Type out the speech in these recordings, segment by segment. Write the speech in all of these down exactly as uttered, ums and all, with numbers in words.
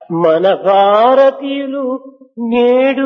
మన భారతీయులు నేడు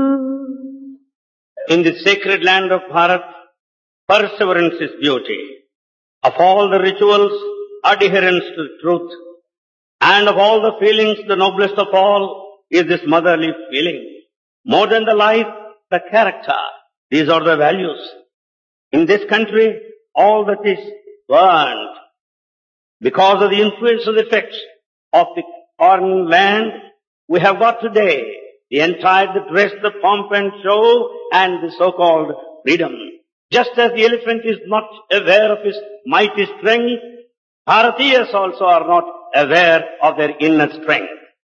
In the sacred land of Bharat, perseverance is beauty. Of all the rituals, adherence to the truth. And of all the feelings, the noblest of all is this motherly feeling. More than the life, the character. These are the values. In this country, all that is learned because of the influence of the effects of the foreign land, we have got today the entire, the dress, the pomp and show, and the so-called freedom. Just as the elephant is not aware of his mighty strength, Bharatiyas also are not aware of their inner strength.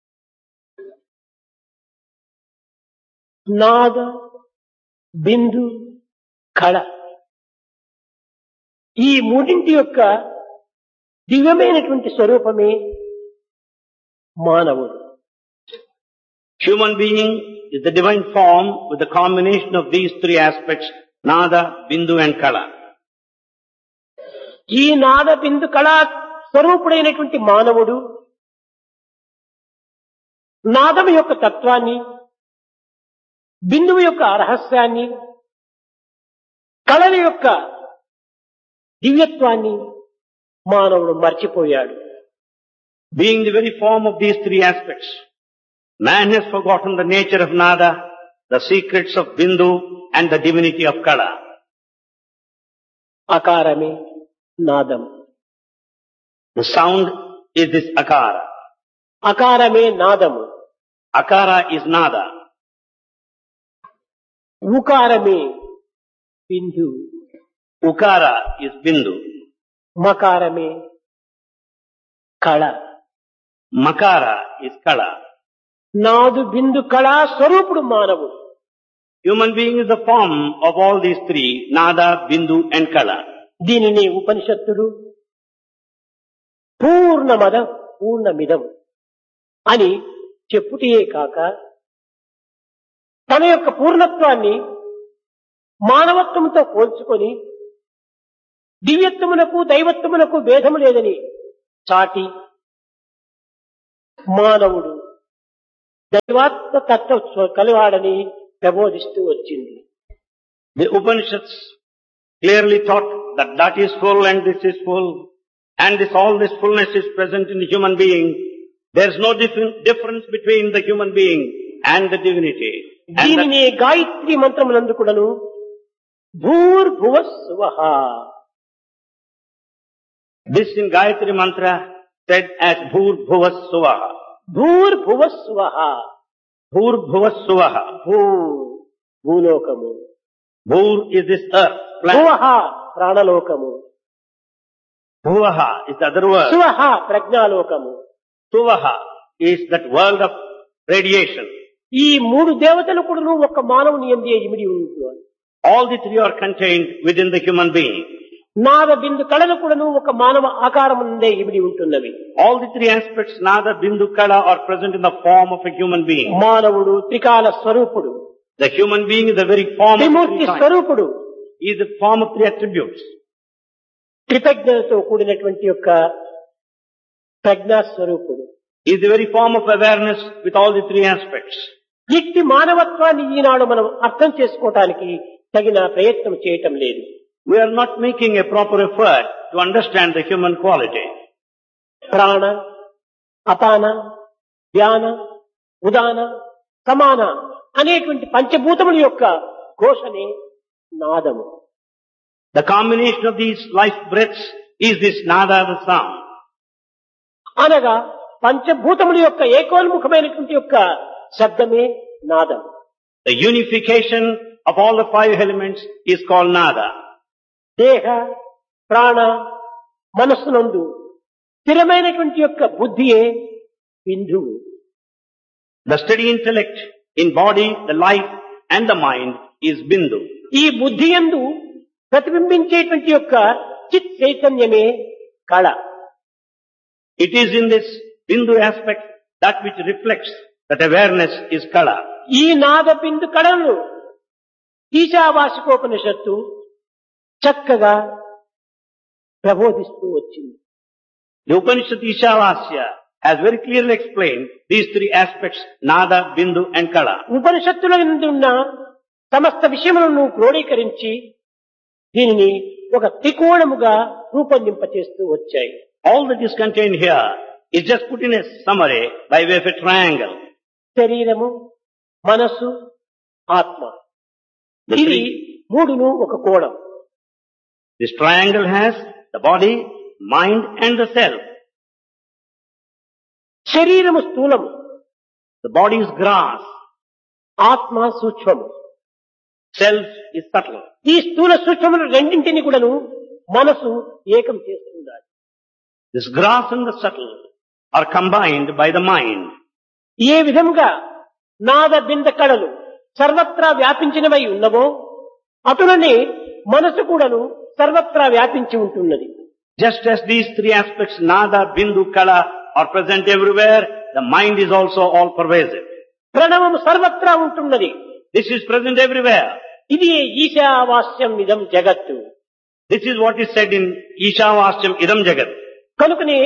నాద బిందు కళ ఈ మూడింటి యొక్క దివ్యమైనటువంటి స్వరూపమే మానవుడు. Human being is the divine form with the combination of these three aspects, Nada, Bindu and Kala. ఈ నాద బిందు కళా స్వరూపుడైనటువంటి మానవుడు నాదము యొక్క తత్వాన్ని, బిందువు యొక్క రహస్యాన్ని, కళల యొక్క దివ్యత్వాన్ని మానవుడు మర్చిపోయాడు. Being the very form of these three aspects, man has forgotten the nature of Nada, the secrets of Bindu and the divinity of Kala. అకారమే Naadam. The sound is this Akara. అకారమే నాదము. Akara is Nada. ఉకారమే Bindu. Ukara is Bindu. మకారమే కళ. Makara is Kala. నాదు బిందు కళా స్వరూపుడు మానవుడు. Human being is the form of all these three, Nada, Bindu and Kala. దీనిని ఉపనిషత్తులు పూర్ణమద పూర్ణమిదం అని చెప్పుటయే కాక తన యొక్క పూర్ణత్వాన్ని మానవత్వంతో పోల్చుకొని దివ్యత్వమునకు దైవత్వమునకు భేదము లేదని చాటి మానవుడు దైవాత్మ తత్వ కలివాడని ప్రబోధిస్తూ వచ్చింది. The Upanishads clearly taught that that is full and this is full, and this all this fullness is present in the human being. There is no different difference between the human being and the divinity. And దీనిని గాయత్రి మంత్రమునందు కూడాను భూర్భువ స్వః, this in Gayatri Mantra said as Bhur Bhuva Suvaha. భూర్భువ స్వః. Bhur Bhuva Suvaha. భూ భూలోకము, Bhur is this earth, భువః planet. ప్రాణలోకము, Bhuvaha is the other word. స్వః ప్రజ్ఞాలోకము. Suvaha is that world of radiation. ఈ మూడు దేవతలు కూడాను ఒక మానవుని యందే ఇమిడి ఉంటున్నారు. All the three are contained within the human being. నాద బిందు కళలు కూడాను ఒక మానవ ఆకారమునందే ఇమిడి ఉంటున్నవి. All the three aspects, Nada, Bindu, Kala, are present in the form of a human being. మానవుడు త్రికాల స్వరూపుడు, The human being is the very form of Trimurthy three kinds. స్వరూపుడు, He is the form of three attributes. త్రిప్రజ్ఞలతో కూడినటువంటి యొక్క ప్రజ్ఞా స్వరూపుడు. He is the very form of awareness with all the three aspects. ఇట్టి మానవత్వాన్ని ఈనాడు మనం అర్థం చేసుకోవటానికి తగిన ప్రయత్నం చేయటం లేదు. We are not making a proper effort to understand the human quality. ప్రాణ, అపాన, ధ్యాన, ఉదాన, సమాన అనేటువంటి పంచభూతముల యొక్క ఘోషనే నాదము. The combination of these life breaths is this Nada, the sound. అనగా పంచభూతముల యొక్క ఏకోన్ముఖమైనటువంటి యొక్క శబ్దమే నాదం. The unification of all the five elements is called Nada. దేహ, ప్రాణ, మనస్సునందు స్థిరమైనటువంటి యొక్క బుద్ధియే బిందువు. The steady intellect in body, the life and the mind is Bindu. ఈ బుద్ధి యందు ప్రతిబింబించేటువంటి యొక్క చిత్ చైతన్యమే కళ. It is in this Bindu aspect that which reflects that awareness is Kala. ఈ నాద బిందు కళను ఈశావాసికోపనిషత్తు చక్కగా ప్రబోధిస్తూ వచ్చింది. The Upanishad Ishavasya has very clearly explained these three aspects, Nada, Bindu and Kala. ఉపనిషత్తుల యందు ఉన్న సమస్త విషయములను క్రోడీకరించి దీనిని ఒక త్రికోణముగా రూపొందింపచేస్తూ వచ్చాయి. All that is contained here is just put in a summary by way of a triangle. శరీరము, మనస్సు, ఆత్మ, The ఇది three, మూడును ఒక కోణం. this triangle has the body, mind and the self. శరీరము స్థూలము, The body is grass, ఆత్మ సూక్ష్మము. self is subtle. ఈ స్థూల సూక్ష్మములు రెండింటిని కూడాను మనసు ఏకం చేస్తుంది. This grass and the subtle are combined by the mind. ఏ విధంగా నాద బింద కళలు సర్వత్రా వ్యాపించినవై ఉన్నవో అటులనే మనసు కూడాను సర్వత్రా వ్యాపించి ఉంటున్నది. Just as these three aspects, Nada, Bindu, Kala, are present everywhere, the mind is also all pervasive. ప్రణవము సర్వత్రా ఉంటున్నది. This is present everywhere. ఇది ఈశావాస్యం ఇదం జగత్తు. This is what is said in Ishavashyam Idam Jagat. కనుకనే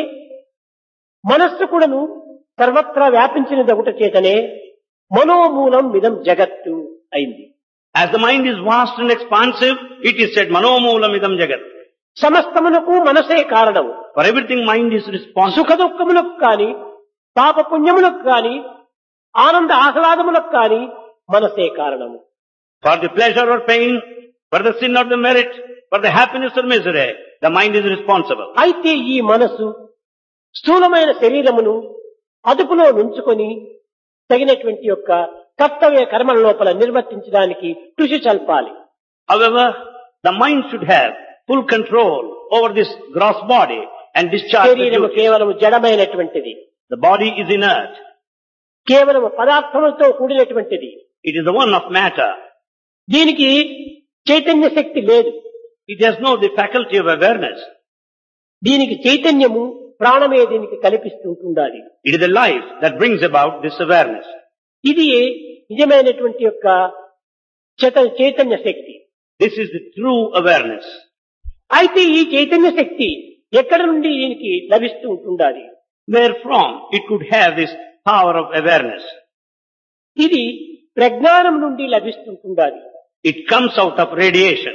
మనస్సు కూడాను సర్వత్రా వ్యాపించినది ఒకటి చేతనే మనోమూలం ఇదం జగత్తు అయింది. As the mind is vast and expansive, it is said Manomulam Idam Jagat. సమస్తమునకు మనసే కారణము. For everything mind is responsible. సుఖ దుఃఖములకు కాని, పాప పుణ్యములకు కాని, ఆనంద ఆహ్లాదములకు కాని మనసే కారణము. For the pleasure or pain, for the sin or the merit, for the happiness or misery, the mind is responsible. అయితే ఈ మనసు స్థూలమైన శరీరమును అదుపులో ఉంచుకొని తగినటువంటి యొక్క కర్తవ్య కర్మల లోపల నిర్వర్తించడానికి కృషి చల్పాలి. However, the mind should have full control over this gross body and discharge the శరీరము duties. కేవలం జడమైనటువంటిది. The body is inert. కేవలం పదార్థములతో కూడినటువంటిది. It is the one of matter. దీనికి చైతన్య శక్తి లేదు. It has no the faculty of awareness. దీనికి చైతన్యము ప్రాణమే దీనికి కల్పిస్తుంటుండాలి. It is the life that brings about this awareness. ఇది నిజమైనటువంటి యొక్క చేత- చైతన్య శక్తి. This is the true awareness. అయితే ఈ చైతన్య శక్తి ఎక్కడ నుండి దీనికి లభిస్తూ ఉంటుండాలి? Wherefrom it could have this power of awareness. ఇది ప్రజ్ఞానం నుండి లభిస్తుంటుండాలి. It comes out of radiation.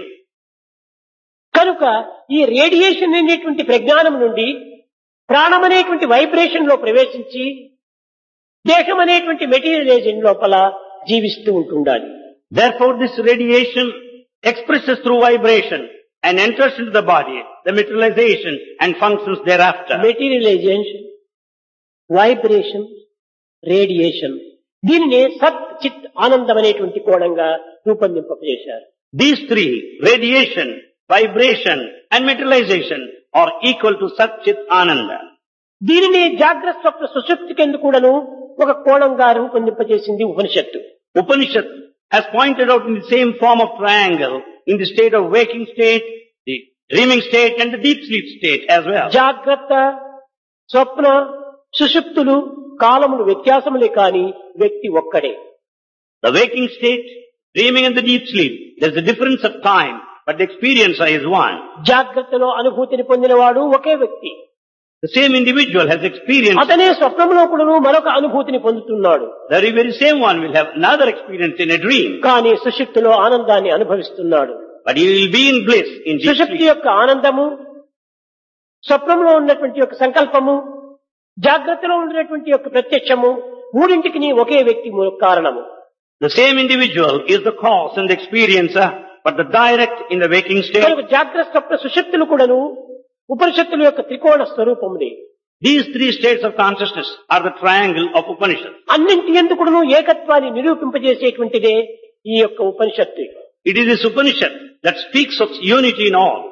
కనుక ఈ రేడియేషన్ అనేటువంటి ప్రజ్ఞానం నుండి ప్రాణం అనేటువంటి వైబ్రేషన్ లో ప్రవేశించి దేహం అనేటువంటి మెటీరియలైజేషన్ లోపల జీవిస్తూ ఉంటుండాలి. Therefore this radiation expresses through vibration and enters into the body, the materialization and functions thereafter. Materialisation, vibration, radiation, దీనినే సత్ చిత్ ఆనందం అనేటువంటి కోణంగా రూపొందింపజేశారు. These three, radiation, vibration and materialization, are equal to Sat Chit Ananda. దీనిని జాగ్రత్త స్వప్న సుషుప్తి కింద కూడాను ఒక కోణంగా రూపొందింపజేసింది ఉపనిషత్తు. Upanishad has pointed out in the same form of triangle in the state of waking state, the dreaming state and the deep sleep state as well. జాగ్రత్త, స్వప్న, సుషుప్తులు కాలములు వ్యత్యాసములే కాని వ్యక్తి ఒక్కడే. The waking state, dreaming and the deep sleep, there's a difference of time, but the experiencer is one. జాగ్రత్తలో అనుభూతిని పొందినవాడు ఒకే వ్యక్తి. The same individual has experienced. అతనే స్వప్నంలో కూడాను మరొక అనుభూతిని పొందుతున్నాడు. The very same one will have another experience in a dream. కానీ సుషుప్తిలో ఆనందాన్ని అనుభవిస్తున్నాడు. But he will be in bliss in deep సుషుప్తి sleep. యొక్క ఆనందము, స్వప్నంలో ఉన్నటువంటి యొక్క సంకల్పము, జాగ్రత్తలో ఉన్నటువంటి యొక్క ప్రత్యక్షము, మూడింటికి ఒకే వ్యక్తి మూల కారణము. The same individual is the cause and the experiencer, but the direct in the waking state. కనుక జాగ్రత్త స్వప్న సుషుప్తులు కూడాను ఉపనిషత్తుల యొక్క త్రికోణ స్వరూపములే. These three states of consciousness are the triangle of Upanishad. అన్నింటి ఎందుకును ఏకత్వాన్ని నిరూపింపజేసేటువంటిదే ఈ యొక్క ఉపనిషత్తు. It is this Upanishad that speaks of unity in all.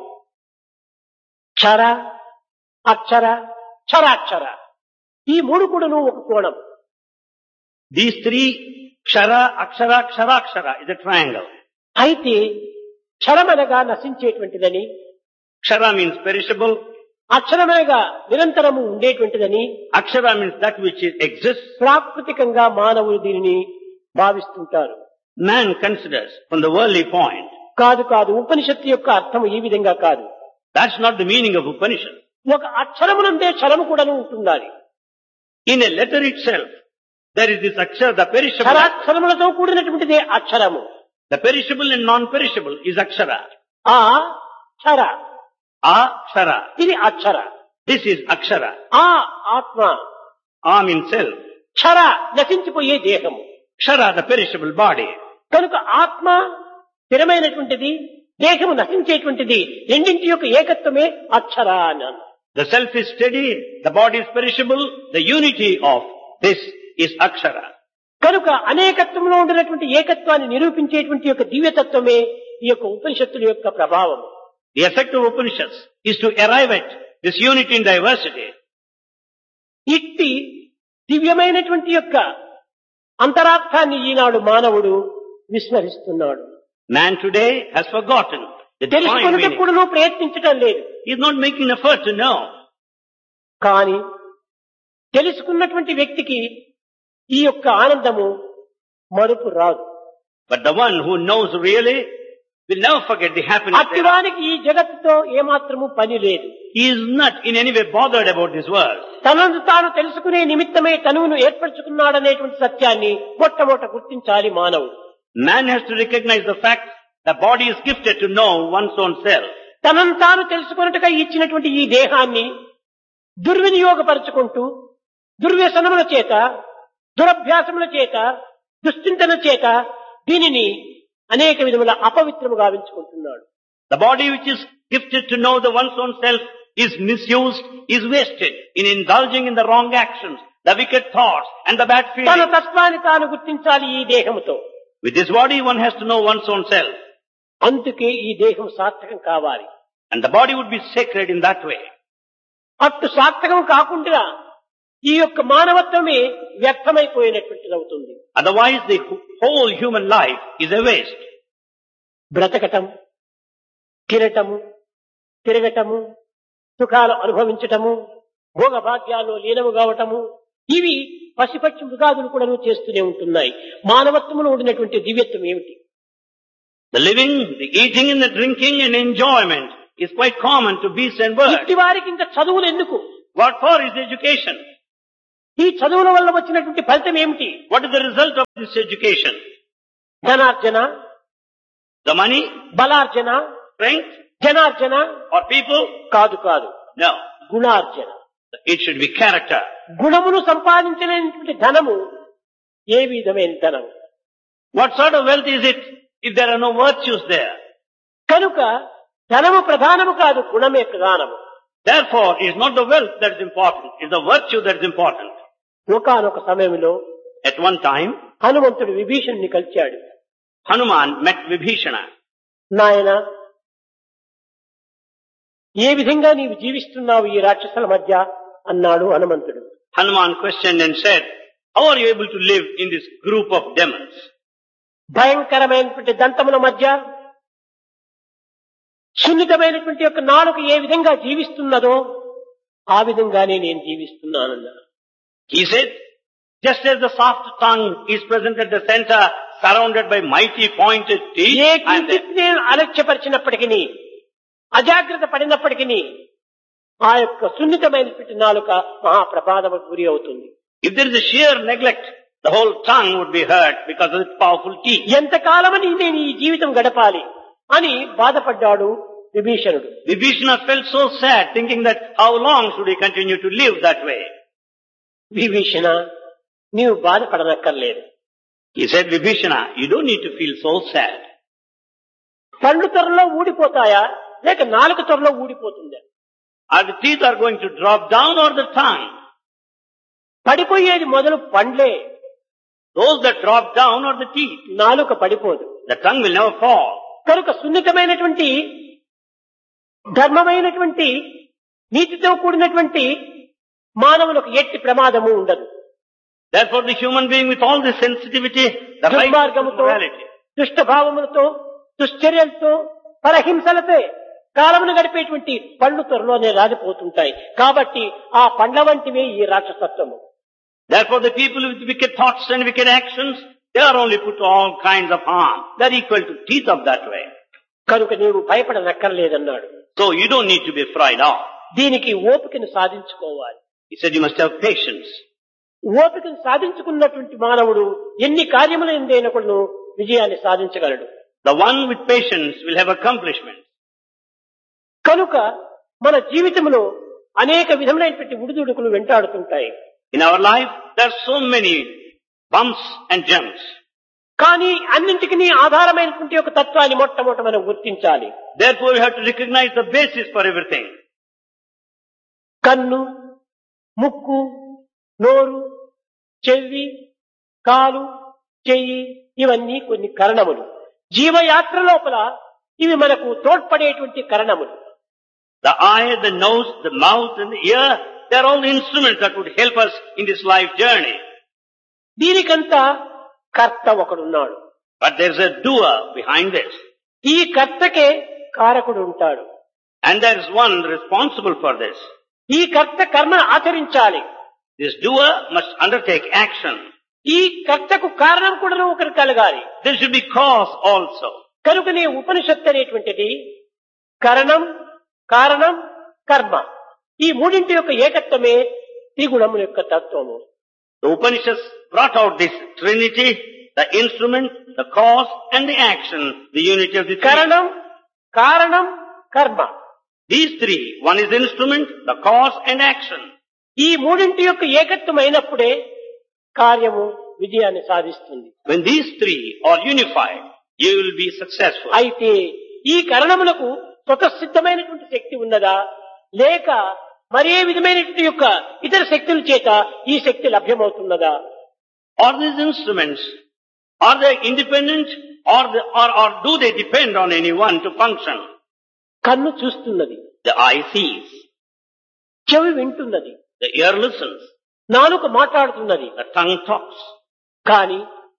క్షర, అక్షర, క్షరాక్షర, ఈ మూడు కూడాను ఒక కోణం. These three, Kshara, Akshara, Ksharakshara, is a triangle. అయితే క్షరమనగా నశించేటువంటిదని, Kshara means perishable. అక్షరమనగా నిరంతరము ఉండేటువంటిదని Akshara means that which is, exists. ప్రాకృతికంగా మానవులు దీనిని భావిస్తుంటారు. Man considers from the worldly point. కాదు కాదు, ఉపనిషత్తు యొక్క అర్థం ఈ విధంగా కాదు. That's not the meaning of Upanishad. ఒక అక్షరమునందే క్షరము కూడాను ఉంటుండాలి. In a letter itself, there is this akshara, the perishable. క్షరాక్షరములతో కూడినటువంటిదే అక్షరము. The perishable and non-perishable is akshara. ఆ క్షర, Akshara. ఇది అక్షర. This is akshara. ఆ ఆత్మ, A means self. క్షర నశించిపోయే దేహము. Kshara, the perishable body. కనుక ఆత్మ స్థిరమైనటువంటిది, దేహము నశించేటువంటిది, రెండింటి యొక్క ఏకత్వమే అక్షర అన్నాను. The self is steady, the body is perishable, the unity of this is akshara. కనుక అనేకత్వంలో ఉండినటువంటి ఏకత్వాన్ని నిరూపించేటువంటి యొక్క దివ్యతత్వమే ఈ యొక్క ఉపనిషత్తుల యొక్క ప్రభావం. The effect of Upanishads is to arrive at this unity in diversity. ఇట్టి దివ్యమైనటువంటి యొక్క అంతరార్థాన్ని ఈనాడు మానవుడు విస్మరిస్తున్నాడు. Man today has forgotten the divine meaning. తెలుసుకునేటప్పుడు ప్రయత్నించడం లేదు. He is not making effort to know. కానీ తెలుసుకున్నటువంటి వ్యక్తికి ఈ యొక్క ఆనందము మరుపు రాదు. But the one who knows really will never forget the happiness. అట్టివానికి ఈ జగత్తుతో ఏమాత్రము పని లేదు. He is not in any way bothered about this world. తనను తాను తెలుసుకునే నిమిత్తమే తనువును ఏర్పరచుకున్నాడనేటువంటి సత్యాన్ని మొట్టమొదట గుర్తించాలి మానవుడు. Man has to recognize the fact the body is gifted to know one's own self. తనను తాను తెలుసుకున్నట్టుగా ఇచ్చినటువంటి ఈ దేహాన్ని దుర్వినియోగపరుచుకుంటూ దుర్వ్యసనముల చేత, దురభ్యాసముల చేత, దుశ్చింతన చేత దీనిని అనేక విధముల అపవిత్రము గావించుకుంటున్నాడు. The body which is gifted to know the one's own self is misused, is wasted in indulging in the wrong actions, the wicked thoughts and the bad తన feelings. తత్వాన్ని తాను గుర్తించాలి ఈ దేహముతో. With this body one has to know one's own self. అందుకే ఈ దేహం సార్థకం కావాలి. And the body would be sacred in that way. అట్టు సార్థకం కాకుండా ఈ యొక్క మానవత్వమే వ్యర్థమైపోయినటువంటిది అవుతుంది. Otherwise the whole human life is a waste. బ్రతకటం, తినటము, తిరగటము, సుఖాలు అనుభవించటము, భోగభాగ్యాలు లీనము కావటము, ఇవి పశుపక్షి మృగాదులు కూడా చేస్తూనే ఉంటున్నాయి. మానవత్వములో ఉండినటువంటి దివ్యత్వం ఏమిటి? The living, the eating and the drinking and enjoyment is quite common to beasts and birds. ఇట్టి వారికి ఇంకా చదువులు ఎందుకు? What for is education? ఈ చదువుల వల్ల వచ్చినటువంటి ఫలితం ఏమిటి? What is the result of this education? ధనార్జన, The money, బలార్జన, strength, జనార్జన or people? కాదు కాదు, No. గుణార్జన. It should be character. గుణమును సంపాదించలేనటువంటి ధనము ఏ విధమైన ధనము? What sort of wealth is it if there are no virtues there? కనుక ధనము ప్రధానము కాదు, గుణమే ప్రధానము. Therefore, it is not the wealth that is important, it is the virtue that is important. ఒకానొక సమయంలో At one time, హనుమంతుడు విభీషణుని కలిచాడు. Hanuman met Vibhishana. నాయన, ఏ విధంగా నీవు జీవిస్తున్నావు ఈ రాక్షసుల మధ్య అన్నాడు హనుమంతుడు. Hanuman questioned and said, how are you able to live in this group of demons? భయంకరమైనటువంటి దంతముల మధ్య సున్నితమైనటువంటి యొక్క నాలుక ఏ విధంగా జీవిస్తున్నదో ఆ విధంగానే నేను జీవిస్తున్నానన్నా. He said, just as the soft tongue is present at the center, surrounded by mighty pointed teeth, A and కించిత్ నేను అలక్ష్యపరిచినప్పటికీ, అజాగ్రత్త పడినప్పటికీ ఆ యొక్క సున్నితమైనటువంటి నాలుక మహాప్రపాదముకు గురి అవుతుంది. if there is a sheer neglect, the whole tongue would be hurt because of its powerful teeth. ఎంతకాలమని నేను ఈ జీవితం గడపాలి అని బాధపడ్డాడు విభీషణుడు. Vibhishana felt so sad, thinking that how long should he continue to live that way? Vibhishana, నీవు బాధపడనక్కర్లేదు. He said, Vibhishana, you don't need to feel so sad. పండ్లు త్వరలో ఊడిపోతాయా లేక నాలుక త్వరలో ఊడిపోతుందా? Are the teeth are going to drop down or the tongue? పడిపోయేది మొదలు పండ్లే, Those that drop down are the teeth. నాలుక పడిపోదు. The tongue will never fall. కనుక సున్నితమైనటువంటి ధర్మమైనటువంటి నీతితో కూడినటువంటి మానవులకు ఎట్టి ప్రమాదము ఉండదు. Therefore the human being with all this sensitivity, the right దుర్మార్గముతో, morality, దుష్ట భావములతో, దుశ్చర్యలతో, పరహింసలతో కాలమును గడిపేటువంటి పండ్లు త్వరలోనే రాలిపోతుంటాయి. కాబట్టి ఆ పండ్ల వంటివే ఈ రాక్షసత్వము. therefore the people with wicked thoughts and wicked actions, they are only put to all kinds of harm. They are equal to teeth of that way. కనుక నీవు భయపడనక్కర్లేదన్నాడు. So you don't need to be afraid of. దీనికి ఓపికను సాధించుకోవాలి. He said you must have patience. ఓపికను సాధించుకున్నటువంటి మానవుడు ఎన్ని కార్యముల ఎందైనా కూడా విజయాన్ని సాధించగలడు. The one with patience will have accomplishment. కనుక మన జీవితంలో అనేక విధములైనటువంటి ఉడుదుడుకులు వెంటాడుతుంటాయి. In our life, there are so many bumps and jumps. కానీ అన్నింటికి ఆధారమైనటువంటి ఒక తత్వాన్ని మొట్టమొదట మనం గుర్తించాలి. Therefore, we have to recognize the basis for everything. కన్ను, ముక్కు, నోరు, చెవి, కాలు, చెయ్యి ఇవన్నీ కొన్ని కరణములు. జీవయాత్ర లోపల ఇవి మనకు తోడ్పడేటువంటి కరణములు. The eye, the nose, the mouth and the ear, they are all the instruments that would help us in this life journey. దీనికంతా కర్త ఒకడున్నాడు. But there is a doer behind this. ఈ కర్తకే కారకుడు ఉంటాడు. And there is one responsible for this. ఈ కర్త కర్మ ఆచరించాలి. This doer must undertake action. ఈ కర్తకు కారణం కూడా ఒకరు కలగాలి. There should be cause also. కనుకనే ఉపనిషత్తు అనేటువంటిది కరణం, కారణం, కర్మ ఈ మూడింటి యొక్క ఏకత్వమే త్రిగుణముల యొక్క తత్వము. The Upanishads brought out this trinity, the instrument, the cause and the action, the unity of the three. కరణం, కారణం, కర్మ. These three, one is the instrument, the cause and action. ఈ మూడింటి యొక్క ఏకత్వం అయినప్పుడే కార్యము విజయాన్ని సాధిస్తుంది. When these three are unified, you will be successful. అయితే ఈ కరణములకు స్వతసిద్ధమైనటువంటి శక్తి ఉన్నదా లేక మరే విధమైనటువంటి యొక్క ఇతర శక్తుల చేత ఈ శక్తి లభ్యమవుతున్నదా? Are these instruments, are they independent or, the, or, or do they depend on anyone to function? కన్ను చూస్తున్నది, The eye sees, చెవి వింటున్నది, the ear listens, నాలుక మాట్లాడుతున్నది. the tongue talks. కాని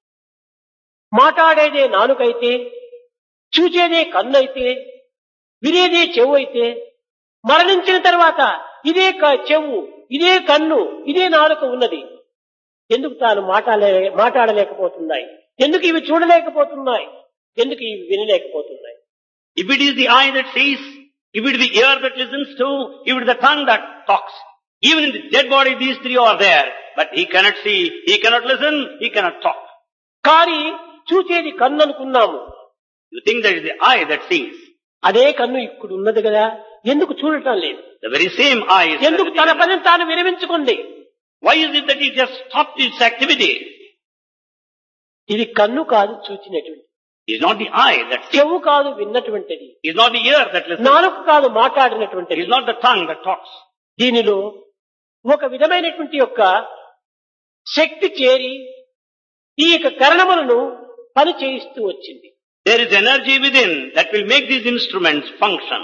మాట్లాడేదే నాలుకైతే, చూచేదే కన్ను అయితే, వినేదే చెవు అయితే మరణించిన తర్వాత ఇదే చెవు, ఇదే కన్ను, ఇదే నాలుక ఉన్నది. ఎందుకు తాను మాట్లాడలే మాట్లాడలేకపోతున్నాయి? ఎందుకు ఇవి చూడలేకపోతున్నాయి? ఎందుకు ఇవి వినలేకపోతున్నాయి? If it is the eye that sees, if it is the ear that listens to, if it is the tongue that talks, even in the dead body these three are there, but he cannot see, he cannot listen, he cannot talk. కానీ చూచేది కన్ను అనుకున్నాము. You think that is the eye that sees. అదే కన్ను ఇక్కడ ఉన్నది కదా, ఎందుకు చూడటం లేదు? The very same eye is ఎందుకు తన పనిని తాను విరమించుకుంది? Why is it that he just stopped its activity? ఇది కన్ను కాదు చూచినటువంటి, It is not the eye that sees. చెవు కాదు విన్నటువంటిది, It is not the ear that listens. నాలుక కాదు It మాట్లాడినటువంటిది. is not the tongue that talks. దీనిలో ఒక విధమైనటువంటి యొక్క శక్తి చేరి ఈ యొక్క కరణములను పని చేయిస్తూ వచ్చింది. There is energy within that will make these instruments function.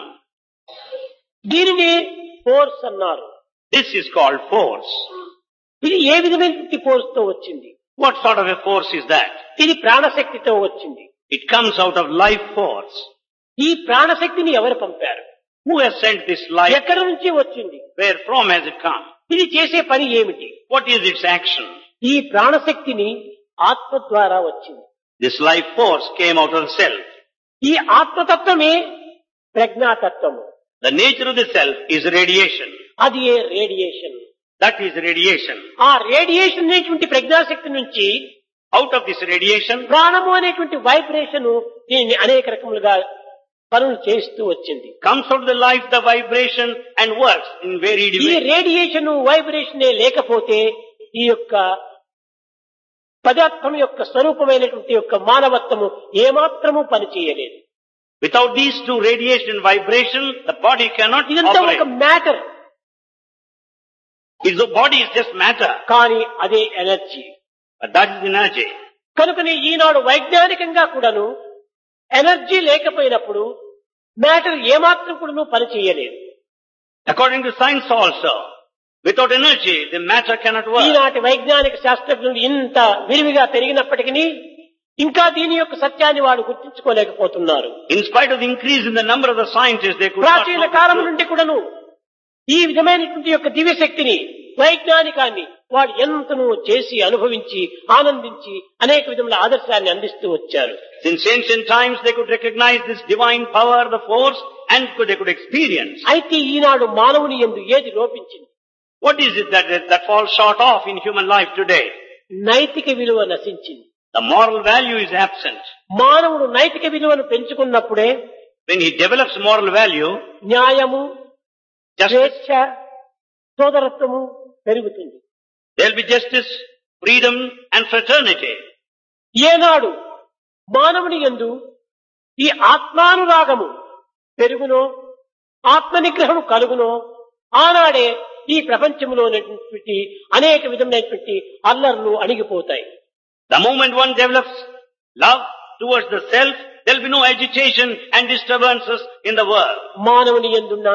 దీనిని ఫోర్స్ అన్నారు. This is called force. ఇది ఏ విధమైనటువంటి ఫోర్స్ తో వచ్చింది? What sort of a force is that? ఇది ప్రాణశక్తితో వచ్చింది. It comes out of life force. ఈ ప్రాణశక్తిని ఎవరు పంపారు? Who has sent this life? ఎక్కడి నుంచి వచ్చింది? Where from has it come? ఇది చేసే పని ఏమిటి? What is its action? ఈ ప్రాణశక్తిని ఆత్మ ద్వారా వచ్చింది. This life force came out of the self. ఈ ఆత్మతత్వమే ప్రజ్ఞాతత్వము. The nature of the self is radiation. అది ఏ రేడియేషన్. That is radiation. ఆ రేడియేషన్ అనేటువంటి ప్రజ్ఞాశక్తి నుంచి Out of this radiation, ప్రాణము అనేటువంటి వైబ్రేషన్ దీన్ని అనేక రకములుగా పనులు చేస్తూ వచ్చింది. comes out of the life, the vibration and works in varied ఈ ways. రేడియేషన్ వైబ్రేషన్ లేకపోతే ఈ యొక్క పదార్థం యొక్క స్వరూపమైనటువంటి యొక్క మానవత్వము ఏమాత్రము పని చేయలేదు. Without these two, radiation and vibration, the body cannot ఇదంతా ఒక operate. Matter, It's the body is just matter, కానీ అదే energy. but that is energy. కనుకనే ఈనాడు వైజ్ఞానికంగా కూడాను ఎనర్జీ లేకపోయినప్పుడు మ్యాటర్ ఏమాత్రం కూడాను పని చేయలేదు. According to science also, without energy, the matter cannot work. ఈనాటి వైజ్ఞానిక శాస్త్రజ్ఞులు ఇంత విరివిగా పెరిగినప్పటికీ ఇంకా దీని యొక్క సత్యాన్ని వాడు గుర్తించుకోలేకపోతున్నారు. In spite of the increase in the number of the scientists, they could not ప్రాచీన know the కాలం truth. నుండి కూడాను ఈ విధమైనటువంటి యొక్క దివ్య శక్తిని, వైజ్ఞానికాన్ని వాడు ఎంతనో చేసి అనుభవించి ఆనందించి అనేక విధముల ఆదర్శాన్ని అందిస్తూ వచ్చారు. Since ancient times, they could recognize this divine power, the force, and could, they could experience. అయితే ఈనాడు మానవుని యందు ఏది లోపించింది? What is it that, that falls short of in human life today? నైతిక విలువ నశించింది. The moral value is absent. మానవుడు నైతిక విలువను పెంచుకున్నప్పుడే When he develops moral value, న్యాయము, justice, స్వేచ్ఛ, సోదరత్వము పెరుగుతుంది. there will be justice, freedom and fraternity. ఏనాడు మానవుని యందు ఈ ఆత్మానురాగము పెరుగునో, ఆత్మ నిగ్రహము కలుగునో, ఆనాడే ఈ ప్రపంచంలోనేటువంటి అనేక విధమైనటువంటి అల్లర్లు అణిగిపోతాయి. The moment one develops love towards the self, there will be no agitation and disturbances in the world. మానవుని యందున్న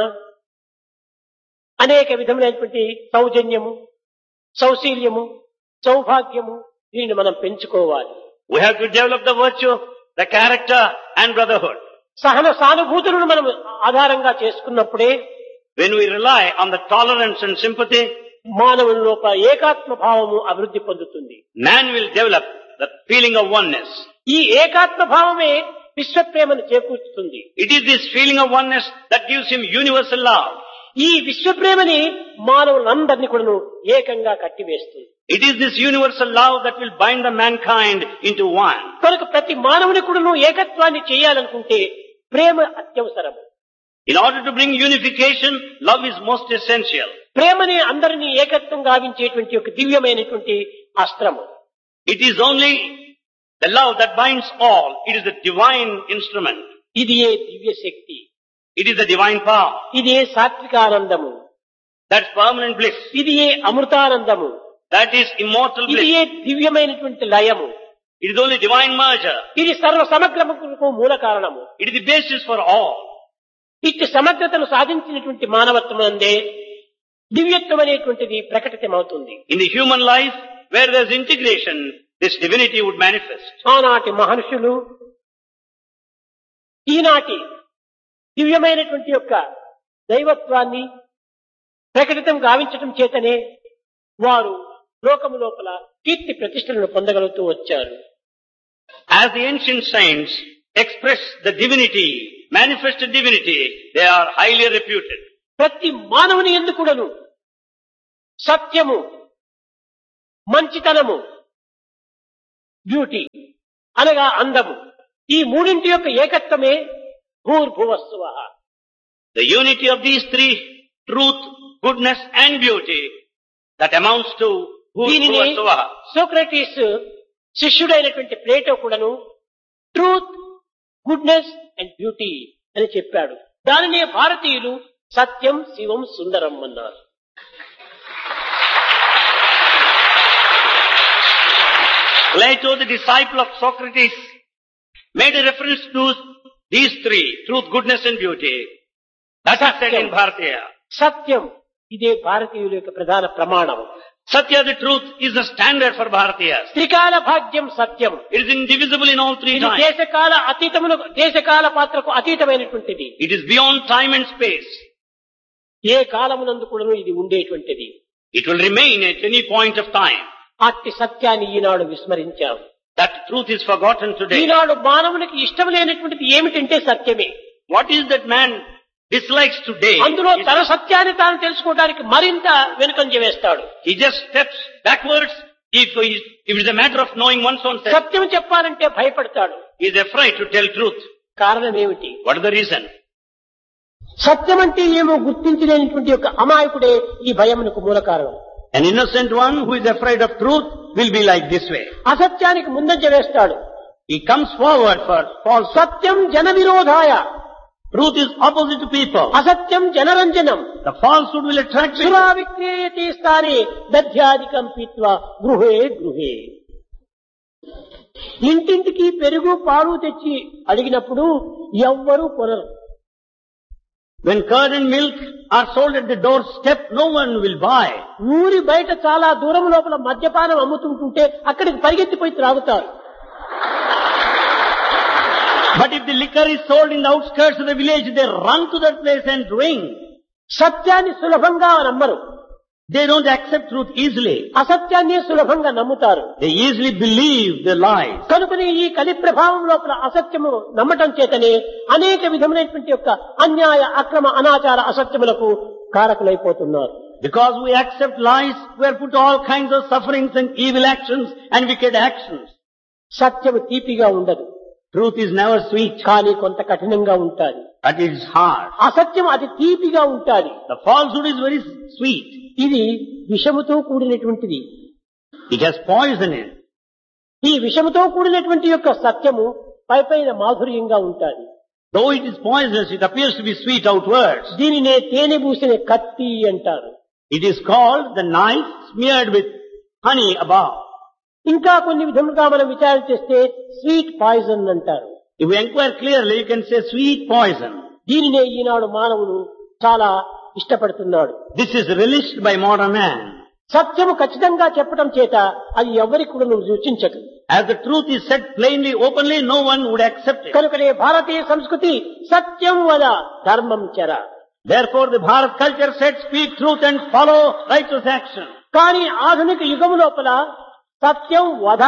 అనేక విధమైనటువంటి సౌజన్యము, సౌశీల్యము, సౌభాగ్యము దీనిని మనం పెంచుకోవాలి. We have to develop the virtue, the character and brotherhood. సహన సానుభూతులను మనం ఆధారంగా చేసుకున్నప్పుడే When we rely on the tolerance and sympathy, మానవుని లోపల ఏకాత్మ భావము అభివృద్ధి పొందుతుంది. man will develop the feeling of oneness. ఈ ఏకాత్మ భావమే విశ్వప్రేమను చేకూర్చుతుంది. It is this feeling of oneness that gives him universal love. ఈ విశ్వప్రేమని మానవులందరినీ కూడాను ఏకంగా కట్టివేస్తుంది. It is this universal love that will bind the mankind into one. కనుక ప్రతి మానవుని కూడాను ఏకత్వాన్ని చేయాలనుకుంటే ప్రేమ అత్యవసరం. In order to bring unification, love is most essential. ప్రేమని అందరినీ ఏకత్వం గావించేటువంటి ఒక దివ్యమైనటువంటి అస్త్రము. It is only the love that binds all. It is the divine instrument. ఇది ఏ దివ్య శక్తి, It is the divine power. ఇది ఏ సాత్వికానందము, That's permanent bliss. ఇది ఏ అమృతానందము, That is immortal ఇది bliss. ఏ దివ్యమైనటువంటి లయము, It is only divine merger. ఇది సర్వ సమగ్రముకు మూల కారణము. It is the basis for all. ఇట్టి సమగ్రతను సాధించినటువంటి మానవత్వం అందే దివ్యత్వం అనేటువంటిది ప్రకటితమవుతుంది. In the human life, where there is integration, this divinity would manifest. ఆనాటి మహర్షులు ఈనాటి దివ్యమైనటువంటి యొక్క దైవత్వాన్ని ప్రకటితం గావించటం చేతనే వారు లోకము లోపల కీర్తి ప్రతిష్టలను పొందగలుగుతూ వచ్చారు. As the ancient saints express the divinity, manifested divinity, they are highly reputed. ప్రతి మానవుని ఎందుకుడను సత్యము, మంచితనము, బ్యూటీ అనగా అందము, ఈ మూడింటి యొక్క ఏకత్వమే భూర్భువస్సువః. The unity of these three, truth, goodness and beauty, that amounts to దీనిని Bhurvuvassuva. సోక్రటీస్ శిష్యుడైనటువంటి ప్లేటో కూడాను ట్రూత్, గుడ్నెస్ అండ్ బ్యూటీ అని చెప్పాడు. దానినే భారతీయులు సత్యం, శివం, సుందరం అన్నారు. Plato, the disciple of Socrates, made a reference to these three, truth, goodness and beauty. That is said in Bharatiya. సత్యం ఇదే భారతీయుల యొక్క ప్రధాన ప్రమాణం. Satya, the truth, is the standard for Bharatiyas. త్రికాల భాగ్యం సత్యం. It is indivisible in all three ఇది times. దేశకాల అతీతమును దేశకాల పాత్రకు అతీతమైనటువంటిది. It is beyond time and space. ఏ కాలమునందు కూడా ఇది ఉండేటువంటిది. It will remain at any point of time. అట్టి సత్యాన్ని ఈనాడు విస్మరించాం. That truth is forgotten today. ఈనాడు మానవునికి ఇష్టం లేనటువంటిది ఏమిటంటే సత్యమే. What is that man dislikes today? అందులో తన సత్యాన్ని తాను తెలుసుకోవడానికి మరింత వెనుకంజ వేస్తాడు. He just steps backwards if, he, if it is a matter of knowing one's own self. సత్యం చెప్పాలంటే భయపడతాడు. He is afraid to tell truth. కారణం ఏమిటి? What is the reason? సత్యం అంటే ఏమో గుర్తించలేనటువంటి ఒక అమాయకుడే ఈ భయమునకు మూల కారణం. An innocent one who is afraid of truth will be like this way. అసత్యానికి ముందంజ వేస్తాడు. He comes forward for falsehood. సత్యం జన విరోధాయ, Truth is opposite to people. అసత్యం జనరంజనం. The falsehood will attract people. సురా విక్రియతే స్థానే దధ్యాధికం పీత్వా గృహే గృహే. ఇంటింటికి పెరుగు పాలు తెచ్చి అడిగినప్పుడు ఎవ్వరూ కొనరు. When curd and milk are sold at the doorstep, no one will buy. ఊరి బయట చాలా దూరం లోపల మద్యపానం అమ్ముతుంటుంటే అక్కడికి పరిగెత్తిపోయి త్రాగుతారు. But if the liquor is sold in the outskirts of the village, they run to that place and drink. సత్యాన్ని సులభంగా నమ్మరు. They don't accept truth easily. అసత్యాన్ని సులభంగా నమ్ముతారు. They easily believe the lies. కనుకనే ఈ కలి ప్రభావం లోపల అసత్యము నమ్మటం చేతనే అనేక విధములైనటువంటి యొక్క అన్యాయ, అక్రమ, అనాచార, అసత్యములకు కారకులైపోతున్నారు. Because we accept lies, we are put to all kinds of sufferings and evil actions and wicked actions. సత్యము తీపిగా ఉండదు, Truth is never sweet, కానీ కొంత కఠినంగా ఉంటాది. but it is hard. అసత్యం అది తీపిగా ఉంటాది. The falsehood is very sweet. ఇది విషముతో కూడినటువంటిది. It has poison in it. ఈ విషముతో కూడినటువంటి యొక్క సత్యము పై పైన మాధుర్యంగా ఉంటాది. Though it is poisonous, it appears to be sweet outwards. దీనినే తేనె పూసిన కత్తి అంటారు. It is called the knife smeared with honey above. ఇంకా కొన్ని విధములుగా మనం విచారణ చేస్తే స్వీట్ పాయిజన్ అంటారు. If we inquire clearly, you can say sweet poison. దీనినే ఈనాడు మానవుడు చాలా ఇష్టపడుతున్నాడు. This is relished by modern man. సత్యము ఖచ్చితంగా చెప్పడం చేత అది ఎవరికి కూడా నువ్వు రుచించదు. As the truth is said plainly, openly, no one would accept it. కనుకనే భారతీయ సంస్కృతి సత్యం వద ధర్మం చర. Therefore the Bharat culture said, speak truth and follow righteous action. కానీ ఆధునిక యుగము లోపల సత్యం వద,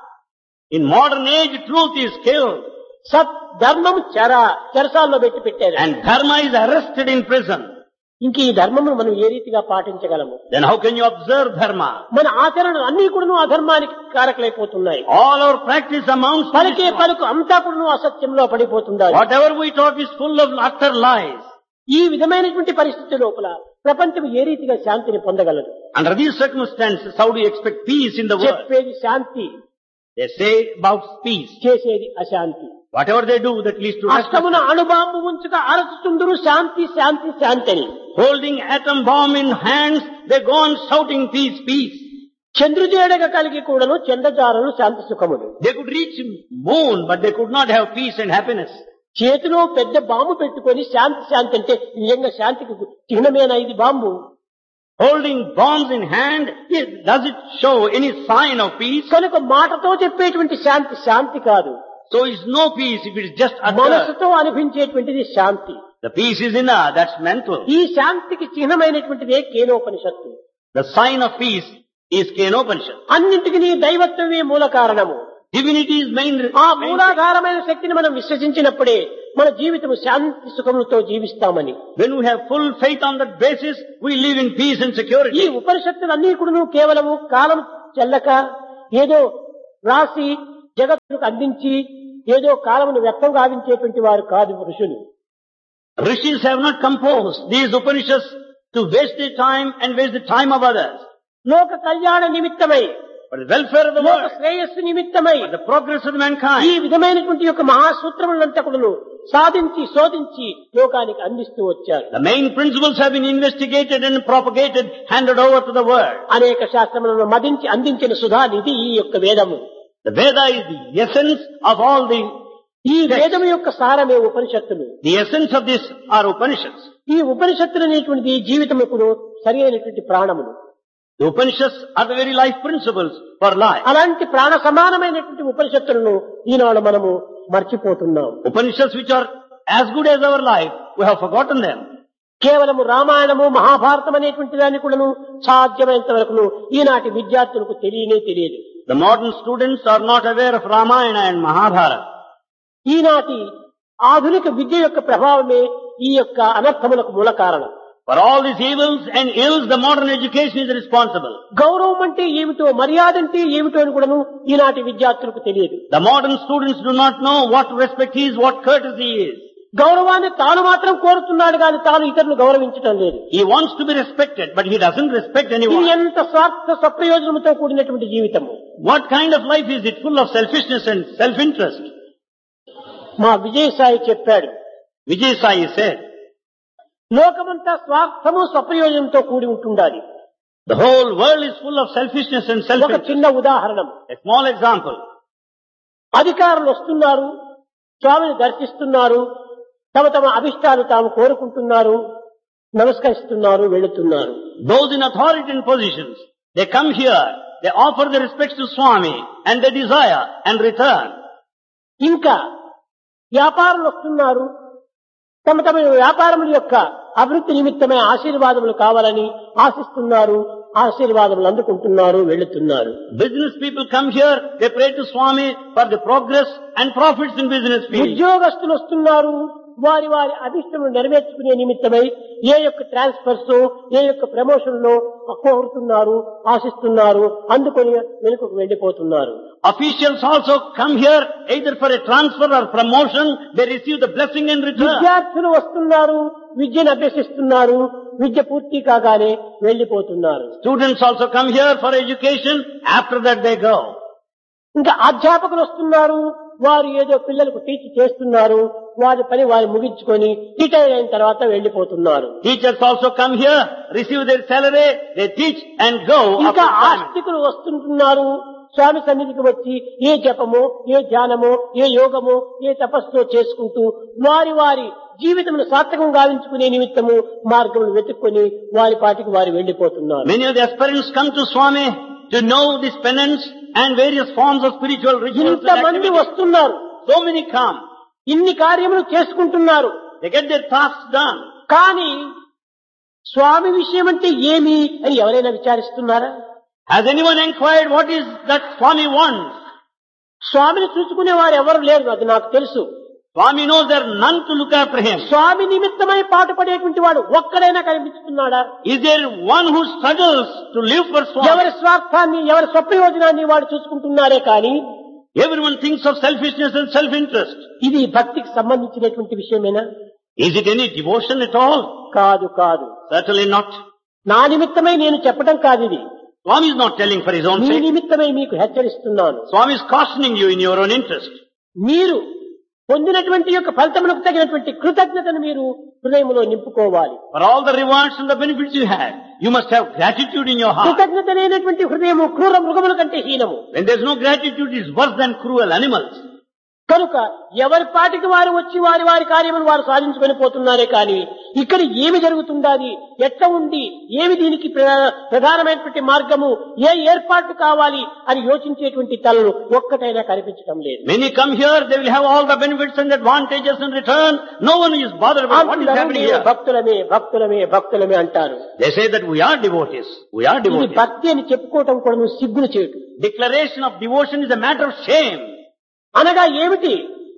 In modern age, truth is killed సత్ ధర్మం చర, చెరసాల్లో పెట్టి పెట్టారు. and dharma is arrested in prison. ఇంక ఈ ధర్మమును మనం ఏ రీతిగా పాటించగలము? Then how can you observe dharma? మన ఆచరణలు అన్ని కూడా అధర్మానికి కారకులైపోతున్నాయి. All our practice amounts to పలికే this. పలుకు అంతా కూడా అసత్యంలో పడిపోతుండాలి. Whatever we talk is full of utter lies. ఈ విధమైనటువంటి పరిస్థితి లోపల ప్రపంచం ఏ రీతిగా శాంతిని పొందగలదు? Under these circumstances, how do you expect peace in the world? చెప్పేది శాంతి, They say about peace. చేసేది అశాంతి. Whatever they do, that leads to అష్టమున restlessness. అణుబాంబు ఉంచుక అరచుతుందురు శాంతి శాంతి శాంతి అని. Holding atom bomb in hands, they go on shouting peace, peace. చంద్రుజేడగ కలిగి కూడాను చంద్రజాలను శాంతి సుఖములు. They could reach moon, but they could not have peace and happiness. చేతిలో పెద్ద bomb పెట్టుకొని శాంతి శాంతి అంటే నిజంగా శాంతికి చిహ్నమేనా ఇది bomb? Holding bombs in hand, is- does it show any sign of peace? కనుక మాటతో చెప్పేటువంటి శాంతి శాంతి కాదు. So it's no peace if it is just utter. మనసుతో అనిపించేటువంటిది శాంతి. The peace is inner, that's mental. ఈ శాంతికి చిహ్నమైనటువంటిదే కేనోపనిషత్తు. The sign of peace is Kenopanishad. అన్నింటికి నీ దైవత్వమే మూల కారణము. Divinity is main. ఆ main మూలాధారమైన శక్తిని మనం విశ్వసించినప్పుడే మన జీవితం శాంతి సుఖములతో జీవిస్తామని. When we have full faith on that basis, we live in peace and ఈ security. ఉపనిషత్తులన్నీ కూడా కేవలము కాలం చెల్లక ఏదో రాసి జగత్తుకు అందించి ఏదో కాలమును వ్యక్తం గావించేటువంటి వారు కాదు ఋషులు. Rishis have not composed these Upanishads to waste their time and waste the time of others. లోక కళ్యాణ నిమిత్తమై, For the welfare of the లోక world, శ్రేయస్సు నిమిత్తమై for the progress of ఈ mankind. విధమైనటువంటి యొక్క మహాసూత్రములంతా కూడా సాధించి శోధించి లోకానికి అందిస్తూ వచ్చారు. The main principles have been investigated and propagated, handed over to the world. అనేక శాస్త్రములను మదించి అందించిన సుధా నిధి ఈ యొక్క వేదము. The Veda is the essence of all the, ఈ వేదము యొక్క సారమే ఉపనిషత్తులు. the essence of this are Upanishads. ఈ ఉపనిషత్తులు అనేటువంటిది జీవితముకు సరి అయినటువంటి ప్రాణములు. The Upanishads are the very life principles for life. అలాంటి ప్రాణ సమానమైనటువంటి ఉపనిషత్తులను ఈనాడు మనము మర్చిపోతున్నాం. Upanishads which are as good as our life, we have forgotten them. కేవలము రామాయణము మహాభారతం అనేటువంటి దాన్ని కూడాను సాధ్యమైనంత వరకు ఈనాటి విద్యార్థులకు తెలియనే తెలియదు. The modern students are not aware of Ramayana and Mahabharata. ఈనాటి ఆధునిక విద్య యొక్క ప్రభావమే ఈ యొక్క అనర్థములకు మూల కారణం. For all these evils and ills, the modern education is responsible. గౌరవం అంటే ఏమిటో, మర్యాద అంటే ఏమిటో అని కూడాను ఈనాటి విద్యార్థులకు తెలియదు. The modern students do not know what respect is, what courtesy is. గౌరవాన్ని తాను మాత్రం కోరుతున్నాడు కానీ తాను ఇతరులను గౌరవించటం లేదు. He wants to be respected, but he doesn't respect ఇది anyone. ఎంత స్వార్థ సప్రయోజనంతో కూడినటువంటి జీవితము. What kind of life is it? Full of selfishness and self-interest. మా విజయసాయి చెప్పాడు, Vijay Sai said, లోకమంతా స్వార్థము స్వప్రయోజనంతో కూడి ఉంటుండాలి. the whole world is full of selfishness and ఒక self-interest. చిన్న ఉదాహరణం. A small example. అధికారులు వస్తున్నారు, స్వామిని దర్శిస్తున్నారు, తమ తమ అభిష్టాలు తాము కోరుకుంటున్నారు, నమస్కరిస్తున్నారు, వెళుతున్నారు. Those in authority and positions, they come here, they offer their respects to Swami and they desire and return. ఇంకా వ్యాపారులు వస్తున్నారు, తమ తమ వ్యాపారముల యొక్క అభివృద్ధి నిమిత్తమైన ఆశీర్వాదములు కావాలని ఆశిస్తున్నారు, ఆశీర్వాదములు అందుకుంటున్నారు, వెళుతున్నారు. Business people come here, they pray to Swami for the progress and profits in business field. ఉద్యోగస్తులు వస్తున్నారు, వారి వారి అభిష్టములు నెరవేర్చుకునే నిమిత్తమై ఏ యొక్క ట్రాన్స్ఫర్స్ ఏ యొక్క ప్రమోషన్ లో కోరుతున్నారు, ఆశిస్తున్నారు, అందుకొని వెనుకకు వెళ్లిపోతున్నారు. Officials also come here either for a transfer or promotion. They receive the blessing in return. విద్యార్థులు వస్తున్నారు, విద్యను అభ్యసిస్తున్నారు, విద్య పూర్తి కాగానే వెళ్లిపోతున్నారు. Students also come here for education. After that they go. ఇంకా అధ్యాపకులు వస్తున్నారు, వారు ఏదో పిల్లలకు టీచ్ చేస్తున్నారు, వారి పని వారు ముగించుకొని రిటైర్ అయిన తర్వాత వెళ్లిపోతున్నారు. Teachers also come here, receive their salary, they teach and go. ఇంకా after time. ఆస్తికులు వస్తుంటున్నారు, స్వామి సన్నిధికి వచ్చి ఏ జపమో, ఏ ధ్యానమో, ఏ యోగమో, ఏ తపస్సు చేసుకుంటూ వారి వారి జీవితమును సార్థకం గావించుకునే నిమిత్తము మార్గములు వెతుక్కొని వారి పాటికి వారు వెళ్లిపోతున్నారు. Many of the aspirants come to Swami to know this penance and various forms of spiritual rituals. ఇంతమంది వస్తున్నారు, So many come. ఇన్ని కార్యములు చేసుకుంటున్నారు. They get their tasks done. కానీ స్వామి విషయం అంటే ఏమి అని ఎవరైనా విచారిస్తున్నారా? Has anyone inquired what is that Swami wants? స్వామిని చూసుకునే వారు ఎవరు లేరు, అది నాకు తెలుసు. Swami knows there are none to look after him. స్వామి నిమిత్తమై పాటుపడేటువంటి వాడు ఒక్కడైనా కనిపిస్తున్నాడా? Is there one who struggles to live for ఎవరి Swami? స్వార్థాన్ని, ఎవరి స్వప్రయోజనాన్ని వాడు చూసుకుంటున్నారే కానీ Everyone thinks of selfishness and self-interest. ఇది భక్తికి సంబంధించినటువంటి విషయమేనా? Is it any devotion at all? కాదు కాదు. Certainly not. నా నిమిత్తమై నేను చెప్పడం కాదు ఇది. Swami is not telling for his own me sake. నిమిత్తమై మీకు హెచ్చరిస్తున్నాను. Swami is cautioning you in your own interest. మీరు పొందినటువంటి యొక్క ఫలితములకు తగినటువంటి కృతజ్ఞతను మీరు హృదయంలో నింపుకోవాలి. For all the rewards and the benefits you had, you must have gratitude in your heart. కృతజ్ఞత లేనటువంటి హృదయము క్రూర మృగముల కంటే హీనము. When there is no gratitude, it is worse than cruel animals. కనుక ఎవరి పాటికి వారు వచ్చి వారి వారి కార్యములు వారు సాధించుకొని పోతున్నారే కానీ ఇక్కడ ఏమి జరుగుతుండాలి, ఎట్లా ఉండి, ఏమి దీనికి ప్ర- ప్రధానమైనటువంటి మార్గము, ఏ ఏర్పాటు కావాలి అని యోచించేటువంటి తలలు ఒక్కటైనా కనిపించడం లేదు. Many come here, they will have all the benefits and advantages in return. No one is bothered about what is అందరూ happening మేము here. భక్తులమే భక్తులమే భక్తులమే అంటారు. They say that we are devotees. We are ఇది devotees. భక్తి అని చెప్పుకోవటం కూడా నువ్వు సిగ్గులు చేయటం. Declaration of devotion is a matter of shame. అనగా ఏమిటి?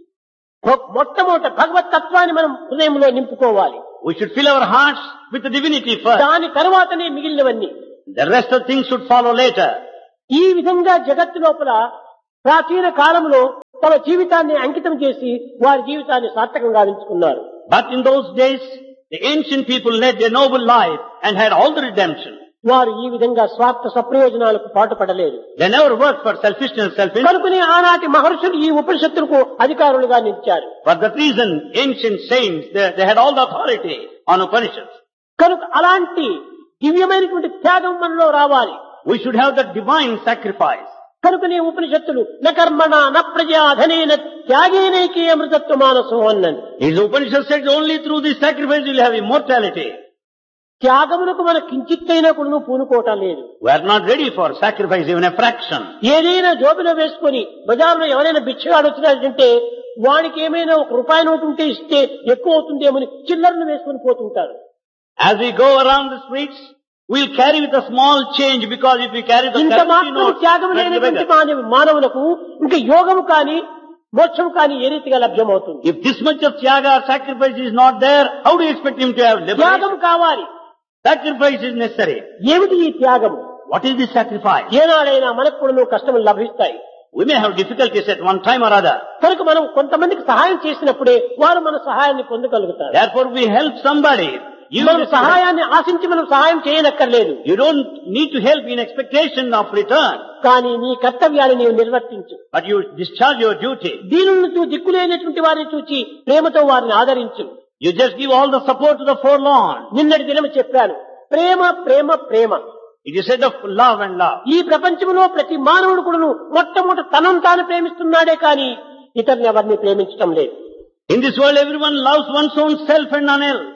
మొ- మొట్టమొదట భగవత్ తత్వాన్ని మనం హృదయంలో నింపుకోవాలి. We should fill our hearts with the divinity first. దాని తర్వాతనే మిగిలినవన్నీ. The rest of things should follow later. ఈ విధంగా జగత్తు లోపల ప్రాచీన కాలంలో తమ జీవితాన్ని అంకితం చేసి వారి జీవితాన్ని సార్థకంగా గావించుకున్నారు. But in those days, the ancient people led a noble life and had all the redemption. వారు ఈ విధంగా స్వార్థ సప్రయోజనాలకు పాటుపడలేదు. They never worked for selfishness, self-interest. కనుకనే ఆనాటి మహర్షులు ఈ ఉపనిషత్తులకు అధికారులుగా నిలిచారు. For that reason, ancient saints, they, they had all the authority on Upanishads. కనుక అలాంటి దివ్యమైనటువంటి త్యాగం మనలో రావాలి. We should have the divine sacrifice. కనుకనే ఉపనిషత్తులు న కర్మణ న ప్రజా ధనేన త్యాగేనైకే అమృతత్వ మానసం అన్నది. His Upanishad said only through this sacrifice you will have immortality. త్యాగములకు మన కించిత్తైనా కూడా నువ్వు పూనుకోవటం లేదు. We are not ready for sacrifice even a fraction. ఏదైనా జోబిలో వేసుకొని బజార్లో ఎవరైనా భిక్షగాడు వచ్చినాడంటే వాడికి ఏమైనా ఒక రూపాయి నోటు ఉంటే ఇస్తే ఎక్కువ అవుతుందేమని చిల్లరను వేసుకొని పోతుంటారు. As we go around the streets, we'll carry with a small change because if we carry the ఇంత currency మాత్రం notes, త్యాగం that's the లేనటువంటి beggar. మానవ- మానవులకు ఇంకా యోగము కానీ మోక్షం కానీ ఏ రీతిగా లభ్యమవుతుంది? If this much of tyaga or sacrifice is not there, how do you expect him to have liberation? త్యాగం కావాలి. Sacrifice is necessary. ఏమిటి ఈ త్యాగము? What is this sacrifice? ఏనాడైనా మనకు కూడా కష్టములు లభిస్తాయి. We may have difficulties at one time or other. కనుక మనం కొంతమందికి సహాయం చేసినప్పుడే వారు మన సహాయాన్ని పొందగలుగుతారు. Therefore we help somebody. You, మనం సహాయాన్ని ఆశించి మనం సహాయం చేయనక్కర్లేదు. you don't need to help in expectation of return, కానీ నీ కర్తవ్యాన్ని నీవు నిర్వర్తించు. but you discharge your duty. దీనులను చూ దిక్కులేనటువంటి వారిని చూచి ప్రేమతో వారిని ఆదరించు. You just give all the support to the forlorn. నిన్నటి దినం చెప్పాను, ప్రేమ ప్రేమ ప్రేమ. It is said of love and love. ఈ ప్రపంచంలో ప్రతి మానవుడు కూడా మొట్టమొదటి తనను తాను ప్రేమిస్తున్నాడే కానీ ఇతరుని ఎవరిని ప్రేమించడం లేదు. In this world everyone loves one's own self and none else.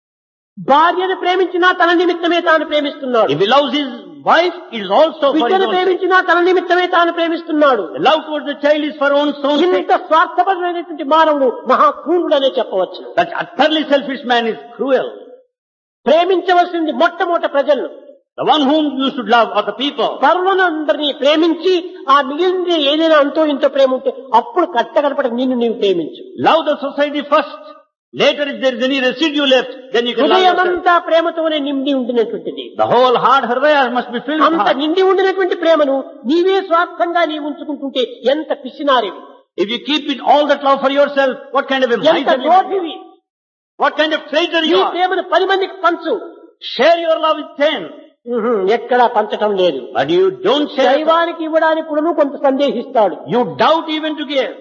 భార్యను ప్రేమించినా తన నిమిత్తమే తాను ప్రేమిస్తున్నాడు. If he loves his wife, it is also for his బిడ్డను own sake. ప్రేమించినా తన నిమిత్తమే తాను ప్రేమిస్తున్నాడు. The love towards the child is for one's own sake. ఇంత స్వార్థపరమైనటువంటి మానవుడు మహాక్రూరుడనే చెప్పవచ్చు. Such utterly selfish man is cruel. ప్రేమించవలసింది మొట్టమొదట ప్రజలను. The one whom you should love are the people. పరులను అందరినీ ప్రేమించి ఆ మిగిలిన ఏదైనా అంతో ఇంతో ప్రేమ ఉంటే అప్పుడు కట్ట కనపడ నిన్ను నీవు ప్రేమించు. Love the society first. Later, if there is any residue left, then you can love yourself. హృదయమంతా ప్రేమతోనే నిండి ఉండినటువంటిది. The whole heart, hridaya, must be filled with అంత heart. నిండి ఉండినటువంటి ప్రేమను నీవే స్వార్థంగా నీవు ఉంచుకుంటుంటే ఎంత పిసినారివి, If you keep it all that love for yourself, what kind of a ఎంత miserly man you లోభివి. are? What kind of traitor నీ you are? ప్రేమను పది మందికి పంచు. Share your love with ten, ఉహు, ఎక్కడా పంచటం లేదు. but you don't share. దైవానికి ఇవ్వడానికి కూడాను కొంత సందేహిస్తాడు. You doubt even to give.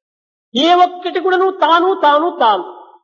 ఏ ఒక్కటి కూడాను తాను తాను తాను.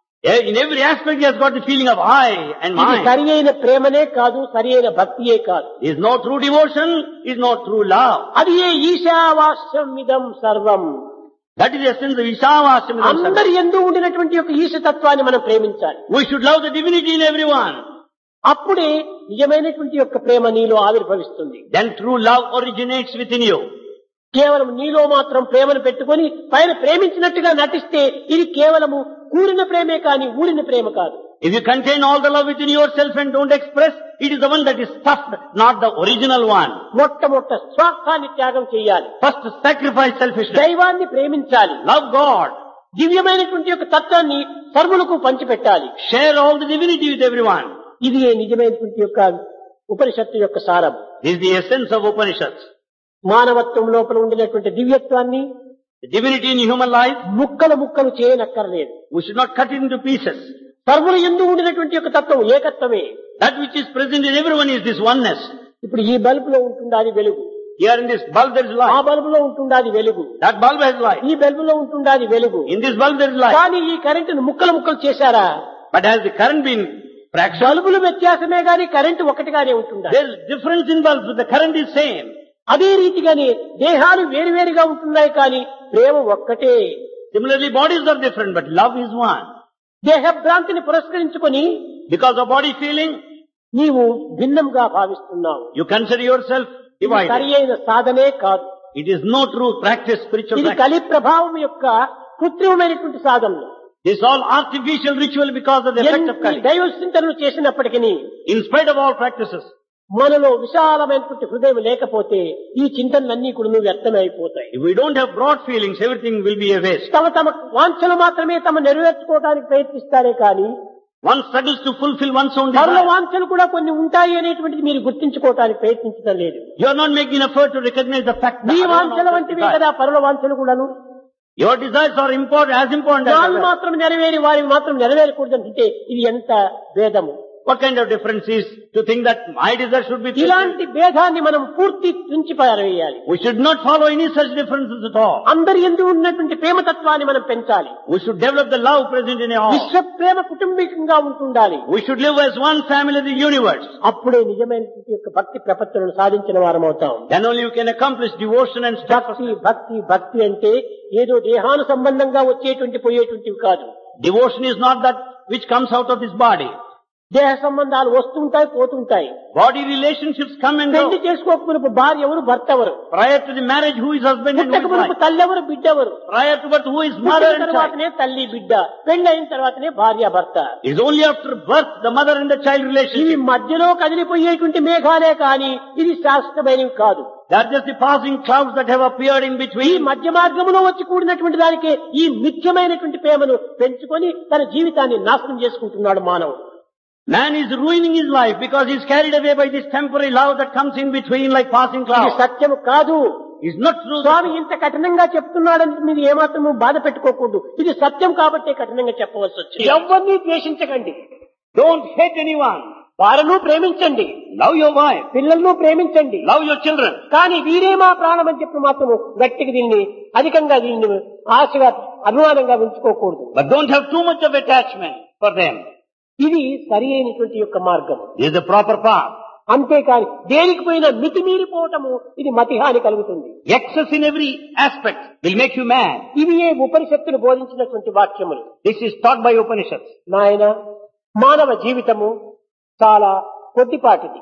In every aspect, he has got the feeling of I and ఇది mine. సరి అయిన ప్రేమనే కాదు, సరి అయిన భక్తియే కాదు. Is no true devotion, is no true love. అది ఏ ఈశావాస్యం ఇదం సర్వం. That is the essence of Ishavasya. అందరి యందు ఉండినటువంటి యొక్క ఈశతత్వాన్ని మనం ప్రేమించాలి. We should love the divinity in everyone. అప్పుడే నిజమైనటువంటి యొక్క ప్రేమ నీలో ఆవిర్భవిస్తుంది. Then true love originates within you. కేవలం నీలో మాత్రం ప్రేమను పెట్టుకొని పైన ప్రేమించినట్టుగా నటిస్తే ఇది కేవలము కూరిన ప్రేమే కాని ఊరిన ప్రేమ కాదు. If you contain all the love within yourself and don't express, it is the one that is stuffed, not the original one. మొట్టమొట్ట స్వార్థాన్ని త్యాగం చేయాలి. First, sacrifice selfishness. దైవాన్ని ప్రేమించాలి. Love God. దివ్యమైనటువంటి యొక్క తత్వాన్ని సర్వులకు పంచిపెట్టాలి. Share all the divinity with everyone. ఇది నిజమైనటువంటి యొక్క ఉపనిషత్తు యొక్క సారం. This is the essence of Upanishads. మానవత్వం లోపల ఉండినటువంటి దివ్యత్వాన్ని The divinity in human life, ముక్కలు ముక్కలు చేయనక్కర్లేదు. we should not cut it into pieces. సర్వులు ఎందు ఉండినటువంటి యొక్క తత్వం ఏకత్వమే. That which is present in everyone is this oneness. ఇప్పుడు ఈ బల్బులో ఉంటుందా అది వెలుగు, Here in this bulb there is ఆ light. బల్బులో ఉంటుందా అది వెలుగు, That bulb has light. ఈ బల్బులో ఉంటుందా అది వెలుగు. In this bulb there is light. కానీ ఈ కరెంటును ముక్కలు ముక్కలు చేశారా? But has the current been fractured? బల్బులు వ్యత్యాసమే గాని కరెంటు ఒకటిగానే ఉంటుందా? There is difference in bulbs, but the current is same. అదే రీతిగానే దేహాలు వేరువేరుగా ఉంటున్నాయి కానీ ప్రేమ ఒక్కటే. Similarly, bodies are different, but love is one. దేహ భ్రాంతిని పురస్కరించుకొని Because of body feeling, నీవు భిన్నంగా భావిస్తున్నావు. you consider yourself ఇది సరి divided. అయిన సాధనే కాదు. It is no true practice, spiritual ఇది practice. కలి ప్రభావం యొక్క కృత్రిమమైనటువంటి సాధన. This is all artificial ritual because of the effect of ఎన్ని Kali. దైవ చింతనలు చేసినప్పటికీ In spite of all practices, మనలో విశాలమైనటువంటి హృదయం లేకపోతే ఈ చింతనలన్నీ కూడా వ్యర్థమైపోతాయి. if we don't have broad feelings, everything will be a waste. తమ తమ వాంఛలు మాత్రమే తమ నెరవేర్చుకోవడానికి ప్రయత్నిస్తారే కానీ One struggles to fulfill one's own పరుల desire. వాంఛలు కూడా కొన్ని ఉంటాయి అనేటువంటిది మీరు గుర్తించుకోవడానికి ప్రయత్నించడం లేదు. You are not making an effort to recognize the fact me that వాంఛల వంటివే కదా పరుల వాంఛలు కూడాను. your desires are important, as important as వాళ్ళు others. మాత్రం నెరవేరి వారిని మాత్రం నెరవేరకూడదు అంటే ఇది ఎంత భేదము. What kind of difference is to think that my desire should be fulfilled? ఇలాంటి భేదాన్ని మనం పూర్తి తుంచి పారవేయాలి. We should not follow any such differences at all. అందరి యందు ఉన్నటువంటి ప్రేమతత్వాన్ని మనం పెంచాలి. We should develop the love present in all. విశ్వ ప్రేమ కుటుంబికంగా ఉంటుండాలి. We should live as one family in the universe. అప్పుడే నిజమైనటువంటి యొక్క భక్తి ప్రపత్తులను సాధించిన వారమవుతాం. Then only you can accomplish devotion and భక్తి steadfastness. భక్తి భక్తి అంటే ఏదో దేహాను సంబంధంగా వచ్చేటువంటి పోయేటువంటివి కాదు. Devotion is not that which comes out of this body. దేహ సంబంధాలు వస్తుంటాయి పోతుంటాయి. Body relationships come and పెళ్లి go. చేసుకోకపోయినప్పుడు భార్య ఎవరు భర్త ఎవరు, Prior to the marriage, who is husband and who is పుట్టకపోయినప్పుడు wife? తల్లి ఎవరు బిడ్డ ఎవరు, Prior to birth, who is mother పుట్టిన and child? తర్వాతనే తల్లి బిడ్డ, పెళ్లి అయిన తర్వాతనే భార్య భర్త. It is only after birth, the mother and the child ఇవి relationship. మధ్యలో కదిలిపోయేటువంటి మేఘాలే కాని ఇది శాశ్వతమైనవి కాదు. They are just the passing clouds that have appeared in ఈ between. మధ్య మార్గంలో వచ్చి కూడినటువంటి దానికే ఈ మిథ్యమైనటువంటి ప్రేమను పెంచుకొని తన జీవితాన్ని నాశనం చేసుకుంటున్నాడు మానవుడు. Man is ruining his life because he is carried away by this temporary love that comes in between like passing ఇది clouds. సత్యము కాదు. It's not true. స్వామి ఇంత కఠినంగా చెప్తున్నాడని మీరు ఏమాత్రము బాధ పెట్టుకోకూడదు. ఇది సత్యం కాబట్టే కఠినంగా చెప్పవలసి వచ్చింది. ఎవరిని ద్వేషించకండి, Don't hate anyone. వారను ప్రేమించండి, Love your wife. పిల్లలను ప్రేమించండి. Love your children. కానీ వీరే మా ప్రాణం అని చెప్పి మాత్రము గట్టిగా దీన్ని అధికంగా దీన్ని ఆశగా అభిమానంగా ఉంచుకోకూడదు. But don't have too much of attachment for them. ఇది సరి అయినటువంటి యొక్క మార్గం. This is the proper path. అంతేకాని దేనికి పోయినా మితిమీరిపోవటము ఇది మతిహాని కలుగుతుంది. Excess in every aspect will make you mad. ఇవి ఏ ఉపనిషత్తులు బోధించినటువంటి వాక్యములు. This is taught by Upanishads. నాయన మానవ జీవితము చాలా కొద్దిపాటిది.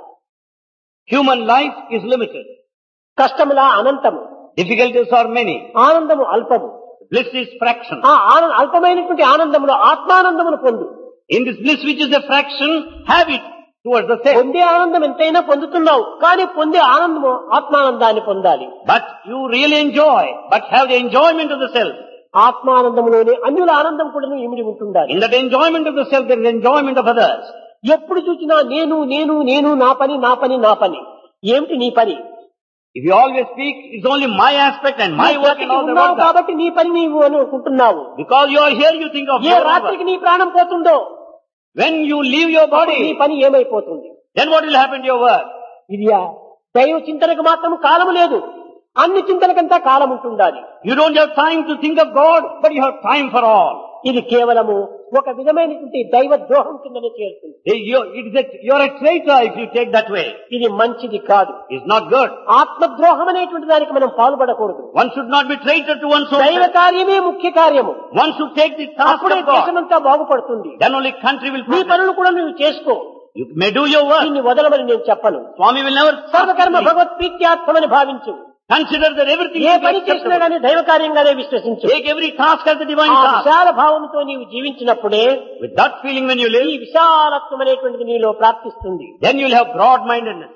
Human life is limited. కష్టముల అనంతము, Difficulties are many. ఆనందము అల్పము. Bliss is fraction. ఆ ఆనంద అల్పమైనటువంటి ఆనందములో ఆత్మానందమును పొందు. In this bliss which is a fraction, have it towards the self. పొందే ఆనందం ఎంతైనా పొందుతున్నావు, కానీ పొందే ఆనందము ఆత్మానందాన్ని పొందాలి. But you really enjoy, but have the enjoyment of the self. ఆత్మానందంలోనే అన్యుల ఆనందం కూడా ఇమిడి ఉంటుండాలి. In that enjoyment of the self, there is enjoyment of others. ఎప్పుడు చూసినా నేను నేను నేను నా పని నా పని నా పని. ఏమిటి నీ పని? If you always speak, it's only my aspect and my work and all the ఉన్నావు work. కాబట్టి నీ పని నీవు అనుకుంటున్నావు. Because you are here, you think of A your రాత్రికి work. నీ ప్రాణం పోతుందో When you leave your నీ body, పని ఏమైపోతుంది? then what will happen to your work? ఇది దైవ చింతనకు మాత్రం కాలము లేదు. అన్ని చింతనకంతా కాలం ఉంటుండాలి. You don't have time to think of God, but you have time for all. ఇది కేవలము ఒక విధమైనటువంటి దైవ ద్రోహం కిందనే చేరుతుంది. You- it is a- You're a traitor if you take that way. ఇది మంచిది కాదు. It's not good. ఆత్మద్రోహం అనేటువంటి దానికి మనం పాల్పడకూడదు. One should not be traitor to one's own దైవ self. కార్యమే ముఖ్య కార్యము. One should take the task అప్పుడే of God. దేశమంతా బాగుపడుతుంది. Then only country will నీ progress. పనులు కూడా నువ్వు చేసుకో. You may do your work. దీన్ని వదలమని నేను చెప్పను. Swami will never సర్వకర్మ భగవత్ప్రీత్యార్థమని భావించు. consider that everything A will be పని చేసినా acceptable. కానీ దైవ కార్యంగానే విశ్వసించు. Take every task as the divine ఆ task. విశాల భావంతో నీవు జీవించినప్పుడే With that feeling when you ఈ live, విశాలత్వం అనేటువంటిది నీలో ప్రాప్తిస్తుంది. then you'll have broad-mindedness.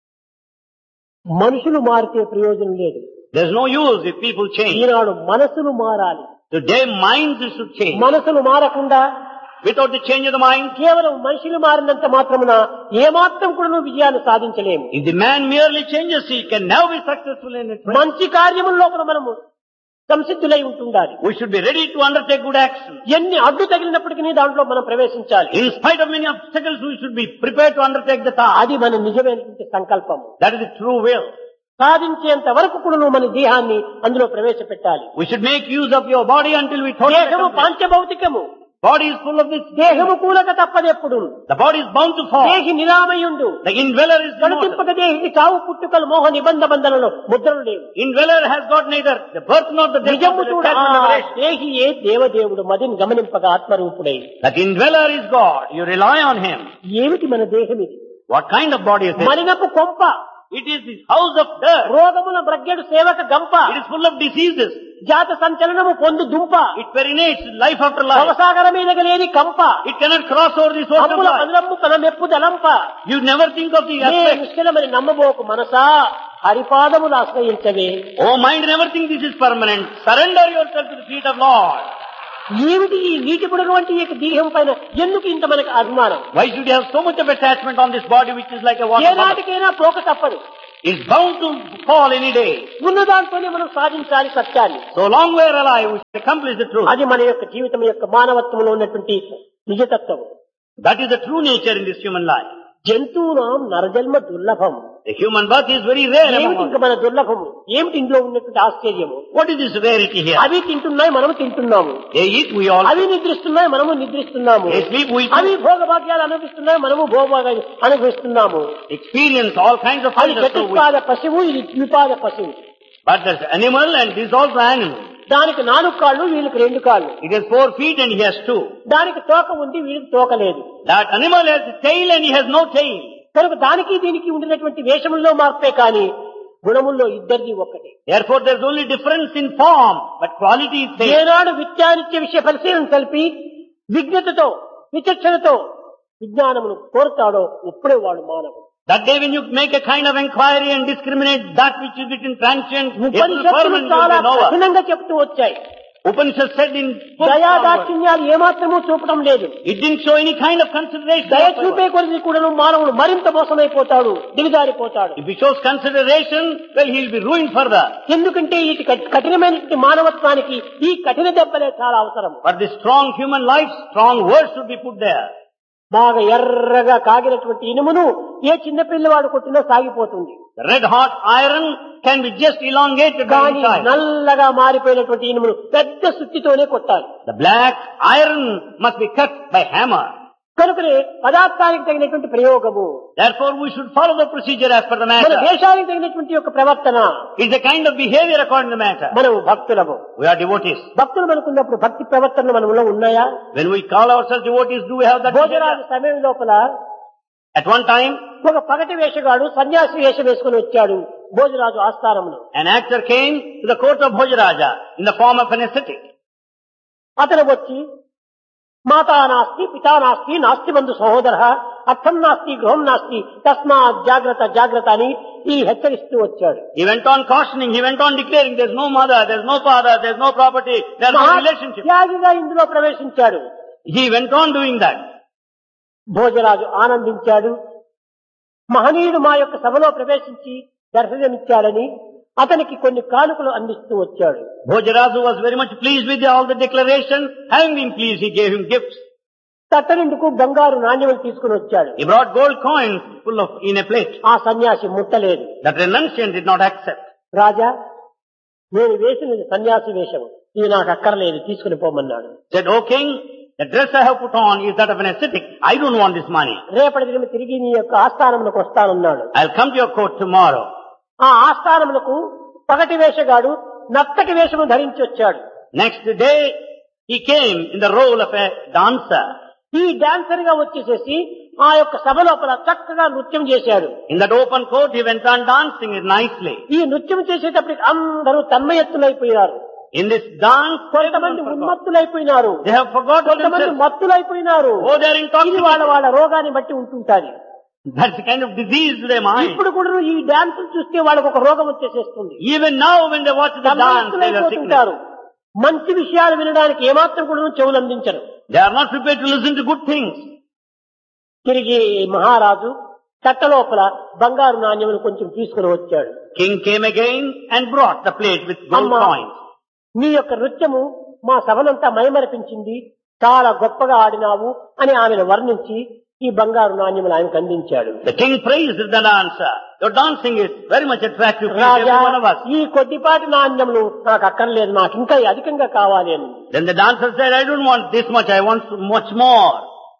మనుషులు మారితే ప్రయోజనం లేదు. There's no use if people change. ఈనాడు మనసులు మారాలి. Today minds should change. మనసులు మారకుండా Without the change of the mind, కేవలం మనుషులు మారినంత మాత్రమున ఏమాత్రం కూడా నువ్వు విజయాన్ని సాధించలేము. if the man merely changes, he can never be successful in it. మంచి కార్యముల లోపల మనము సంసిద్ధులై ఉంటుండాలి. We should be ready to undertake good action. ఎన్ని అడ్డు తగిలినప్పటికీ దాంట్లో మనం ప్రవేశించాలి. In spite of many obstacles, we should be prepared to undertake the task. అది మన నిజమైనటువంటి సంకల్పం. That is the true will. సాధించేంత వరకు కూడా నువ్వు మన దేహాన్ని అందులో ప్రవేశపెట్టాలి. We should make use of your body until we totally దేహము accomplish. పాంచభౌతికము. Body is full of this. దేహము కూలక తప్పదెప్పుడు. The body is bound to fall. దేహి నిరామయుండు. The indweller is immortal. గడుతింపక దేహికి చావు పుట్టుకలు మోహ నిబంధ బంధనలో ముద్రలు లేవు. Indweller has got neither the birth nor the death. నిజము nor the చూడ attachment of rest. దేహియే దేవదేవుడు మదిని గమనింపగా ఆత్మరూపుడై. That indweller is God. You rely on him. ఏమిటి మన దేహం ఇది? What kind of body is this? మలినపు కొంప. It is the house of dirt. రోగముల బ్రగ్గెడు సేవక గంప. It is full of diseases. జాత సంచలనము పొందు దుంప. It perinates life after life. భవసాగర మీద లేని కంప. It cannot cross over this ocean of అప్పుల life. పదలమ్ము కన మెప్పు దలంప. You never think of the A aspect. నిశ్చలమని నమ్మబోకు Manasa హరిపాదములు ఆశ్రయించవే. Oh mind, never think this is permanent. Surrender yourself to the feet of Lord. ఏమిటి ఈ నీటి బుడగ వంటి ఈ దేహం పైన ఎందుకు ఇంత మనకు అభిమానం? Why should you have so much of attachment on this body which is like a water A bottle? నాటికైనా పోక తప్పదు. It's bound to fall any day. ఉన్న దాంతోనే మనం సాధించాలి సత్యాన్ని. So long we are alive, we should accomplish the truth. అది మన యొక్క జీవితం యొక్క మానవత్వంలో ఉన్నటువంటి నిజతత్వం. That is the true nature in this human life. జంతువునాం నరజన్మ దుర్లభం. The human birth is very rare among ఏమిటి ఇంకా us. మన దుర్లభము? ఏమిటి ఇందులో ఉన్నటువంటి ఆశ్చర్యము? What is this rarity here? అవి తింటున్నాయి, మనము తింటున్నాము. They eat, we all. అవి నిద్రిస్తున్నాయి, మనము నిద్రిస్తున్నాము. They sleep, we అవి too. భోగభాగ్యాలు అనుభవిస్తున్నాయి, మనము భోగభాగ్యాలు అనుభవిస్తున్నాము. Experience all kinds of అది pleasures. So we- చతుష్పాద పశువు, ఇది ద్విపాద పశువు. But there's animal and this is also animal. దానికి నాలుగు కాళ్ళు, వీళ్ళకి రెండు కాళ్ళు. It has four feet and he has two. దానికి తోక ఉంది, వీళ్ళకి తోక లేదు. That animal has a tail and he has no tail. కనుక దానికి దీనికి ఉండినటువంటి వేషముల్లో మార్పే కానీ గుణముల్లో ఇద్దరిది ఒక్కటే. Therefore there's only difference in form, but quality is same. ఏనాడు విద్యానిత్య విషయ పరిశీలన కలిపి విజ్ఞతతో విచక్షణతో విజ్ఞానమును కోరుతాడో ఇప్పుడే వాడు మానవుడు. That day when you make a kind of inquiry and discriminate that which is written transient, it will ఉపనిషత్తులు permanent will చాలా be over. కఠినంగా చెప్తూ వచ్చాయి. Upanishad said in full దయా form, దాక్షిణ్యాలు ఏమాత్రమూ చూపడం లేదు. it didn't show any kind of consideration. దయ whatsoever. చూపే కొద్ది కూడా మానవుడు మరింత మోసమైపోతాడు, దిగజారిపోతాడు. If he shows consideration, well, he'll be ruined further. ఎందుకంటే ఈ కఠినమైనటువంటి మానవత్వానికి ఈ కఠిన దెబ్బలే చాలా అవసరం. For this strong human life, strong words should be put there. బాగా ఎర్రగా కాగినటువంటి ఇనుమును ఏ చిన్న పిల్లవాడు కొట్టినా సాగిపోతుంది. The red hot iron can be just elongated by కానీ time. నల్లగా మారిపోయినటువంటి ఇనుమును పెద్ద సుత్తితోనే కొట్టాలి. The black iron must be cut by hammer. కనుకనే పదార్థానికి తగినటువంటి ప్రయోగము, Therefore we should follow the procedure as per the మన matter. దేశానికి తగినటువంటి యొక్క ప్రవర్తన. It's a kind of behavior according to the matter. మనము భక్తులము. We are devotees. భక్తులు మనకున్నప్పుడు భక్తి ప్రవర్తనలు మనలో ఉన్నాయా? When we call ourselves devotees, do we have that Bhojaraju behavior? సమయం లోపల At one time, ఒక పగటి వేషగాడు సన్యాసి వేషం వేసుకుని వచ్చాడు Bhojaraju ఆస్థానమును. an actor came to the court of Bhojaraja in the form of an ascetic. అతను వచ్చి మాతా నాస్తి పితా నాస్తి నాస్తి బంధు సహోదర అర్థం నాస్తి గృహం నాస్తి తస్మాత్ జాగ్రత్త జాగ్రత్త అని ఈ హెచ్చరిస్తూ వచ్చాడు. He went on cautioning, he went on declaring, there's no mother, there's no father, there's no property, there's no relationship. త్యాగిగా ఇందులో ప్రవేశించాడు. He went on doing that. Bhojaraju ఆనందించాడు. మహనీయుడు మా యొక్క సభలో ప్రవేశించి దర్శనమిచ్చాడని అతనికి కొన్ని కానుకలు అందిస్తూ వచ్చాడు. Bhojarazu was very much pleased with all the declaration. Having been pleased, he gave him gifts. తట్టనిందుకు బంగారు నాణ్యములు తీసుకుని వచ్చాడు. He brought gold coins full of in a plate. ఆ సన్యాసి ముట్టలేదు. That renunciant did not accept. రాజా, నేను వేసినది సన్యాసి వేషం, ఇది నాకు అక్కర్లేదు, తీసుకుని పోమన్నాడు. Said, O king, the dress I have put on is that of an ascetic. I don't want this money. రేపటి దినం తిరిగి నీ యొక్క ఆస్థానములకు వస్తానన్నాడు. I'll come to your court tomorrow. ఆ ఆస్థానములకు పగటి వేషగాడు నత్తటి వేషము ధరించి వచ్చాడు. Next day, he came in the role of a dancer. ఈ డాన్సర్ గా వచ్చేసేసి ఆ యొక్క సభ లోపల చక్కగా నృత్యం చేశాడు. In that open court, he went on dancing it nicely. ఈ నృత్యం చేసేటప్పటికి అందరూ తన్మయత్తులైపోయారు. In this dance, కొంతమంది ఉన్మత్తులైపోయినారు, they have forgotten కొంతమంది themselves. మత్తులైపోయినారు. Oh, they are ఇది intoxicated. వాళ్ళ వాళ్ళ రోగాన్ని బట్టి ఉంటుంటాది. That's the kind of disease to their mind. ఇప్పుడు కూడా ఈ డాన్స్ చూస్తే వాళ్ళకు ఒక రోగం వచ్చేసేస్తుంది. Even now, when they watch the dance, they are sickness. తన్మయత్తులైపోతుంటారు. మంచి విషయాలు వినడానికి ఏమాత్రం కూడా చెవులు అందించరు. They are not prepared to listen to good things. తిరిగి మహారాజు తట్ట లోపల బంగారు నాణ్యములు కొంచెం తీసుకుని వచ్చాడు. King came again and brought the plate with gold అమ్మా, coins. నీ యొక్క నృత్యము మా సభనంతా మైమరిపించింది, చాలా గొప్పగా ఆడినావు అని ఆమెను వర్ణించి ఈ బంగారు నాణ్యములు ఆమెకు అందించాడు. The king praised the dancer. Your dancing is very much attractive to every Raja, one of us. ఈ కొద్దిపాటి నాణ్యములు నాకు అక్కర్లేదు, నాకు ఇంకా అధికంగా కావాలి అని. Then the dancer said, I don't want this much, I want much more.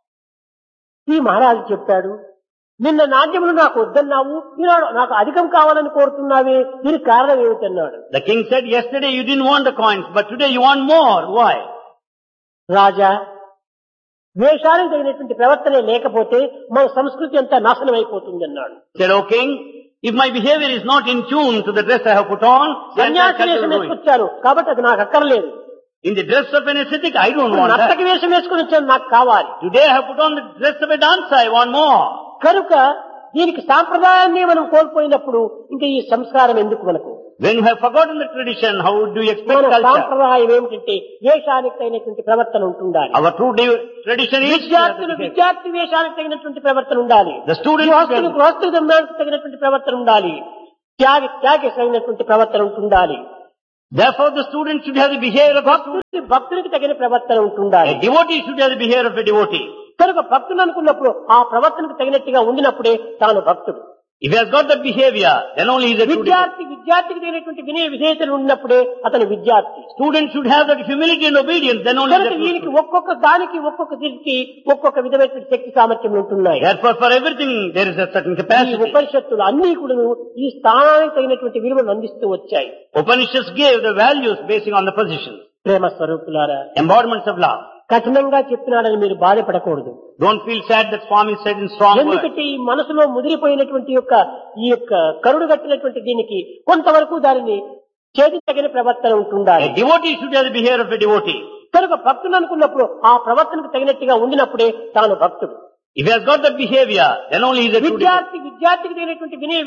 ఈ మహారాజు చెప్పాడు, నిన్న నాణ్యములు నాకు వద్దన్నావు, ఈనాడు నాకు అధికం కావాలని కోరుతున్నావే, దీనికి కారణం ఏమిటన్నాడు. The king said, yesterday you didn't want the coins, but today you want more. Why? రాజా, వేషానికి తగినటువంటి ప్రవర్తనే లేకపోతే మన సంస్కృతి అంతా నాశనం అయిపోతుంది అన్నాడు. Said, O king, if my behavior is not in tune to the dress I have put on, then సన్యాసి వేషం వేసుకొచ్చారు కాబట్టి అది నాకు అక్కర్లేదు. in the dress of an ascetic, I don't want that. నర్తకి వేషం వేసుకుని వచ్చాను, నాకు కావాలి. Today I have put on the dress of a dancer, I want more. కనుక దీనికి సాంప్రదాయాన్ని మనం కోల్పోయినప్పుడు ఇంకా ఈ సంస్కారం ఎందుకు మనకు? When you have forgotten the tradition, how do you expect మన culture? సాంప్రదాయం ఏమిటంటే వేషానికి తగినటువంటి ప్రవర్తన ఉండాలి. Our true de- tradition is విద్యార్థులు విద్యార్థి వేషానికి తగినటువంటి ప్రవర్తన ఉండాలి. the students గృహస్థులు గృహస్థుల ధర్మానికి తగినటువంటి ప్రవర్తన ఉండాలి. త్యాగి త్యాగి తగినటువంటి ప్రవర్తన ఉండాలి. Therefore the student should have the behavior of a student. భక్తుడికి భక్తునికి తగిన ప్రవర్తన ఉండాలి. A devotee should have the behavior of a devotee. కనుక భక్తుడు అనుకున్నప్పుడు ఆ ప్రవర్తనకు తగినట్టుగా ఉండినప్పుడే తాను భక్తుడు. If he has got that behavior, then only he is a true devotee. విద్యార్థి విద్యార్థికి తగినటువంటి వినయ విధేయతలు ఉన్నప్పుడే అతను విద్యార్థి. Student should have that humility and obedience, then only he is కనుక a true దీనికి student. ఒక్కొక్క దానికి ఒక్కొక్క దీనికి ఒక్కొక్క విధమైనటువంటి శక్తి సామర్థ్యం ఉంటున్నాయి. Therefore for everything there is a certain ఈ capacity. ఉపనిషత్తులు అన్ని కూడా ఈ స్థానానికి తగినటువంటి విలువను అందిస్తూ వచ్చాయి. Upanishads gave the values basing on the position. ప్రేమ స్వరూపులారా, Embodiments of love. కఠినంగా చెప్పినాడని మీరు బాధపడకూడదు. Don't feel sad that Swami said in strong words. ఎందుకంటే ఈ మనసులో ముదిరిపోయినటువంటి యొక్క ఈ యొక్క కరుడు కట్టినటువంటి దీనికి కొంతవరకు దానిని చేతి తగిన ప్రవర్తన ఉంటుండాలి. A devotee should have the behavior of a devotee. కనుక భక్తులు అనుకున్నప్పుడు ఆ ప్రవర్తనకు తగినట్టుగా ఉండినప్పుడే తాను భక్తుడు. If he has got that behavior, then only he is a true devotee. విద్యార్థి విద్యార్థికి తగినటువంటి వినయ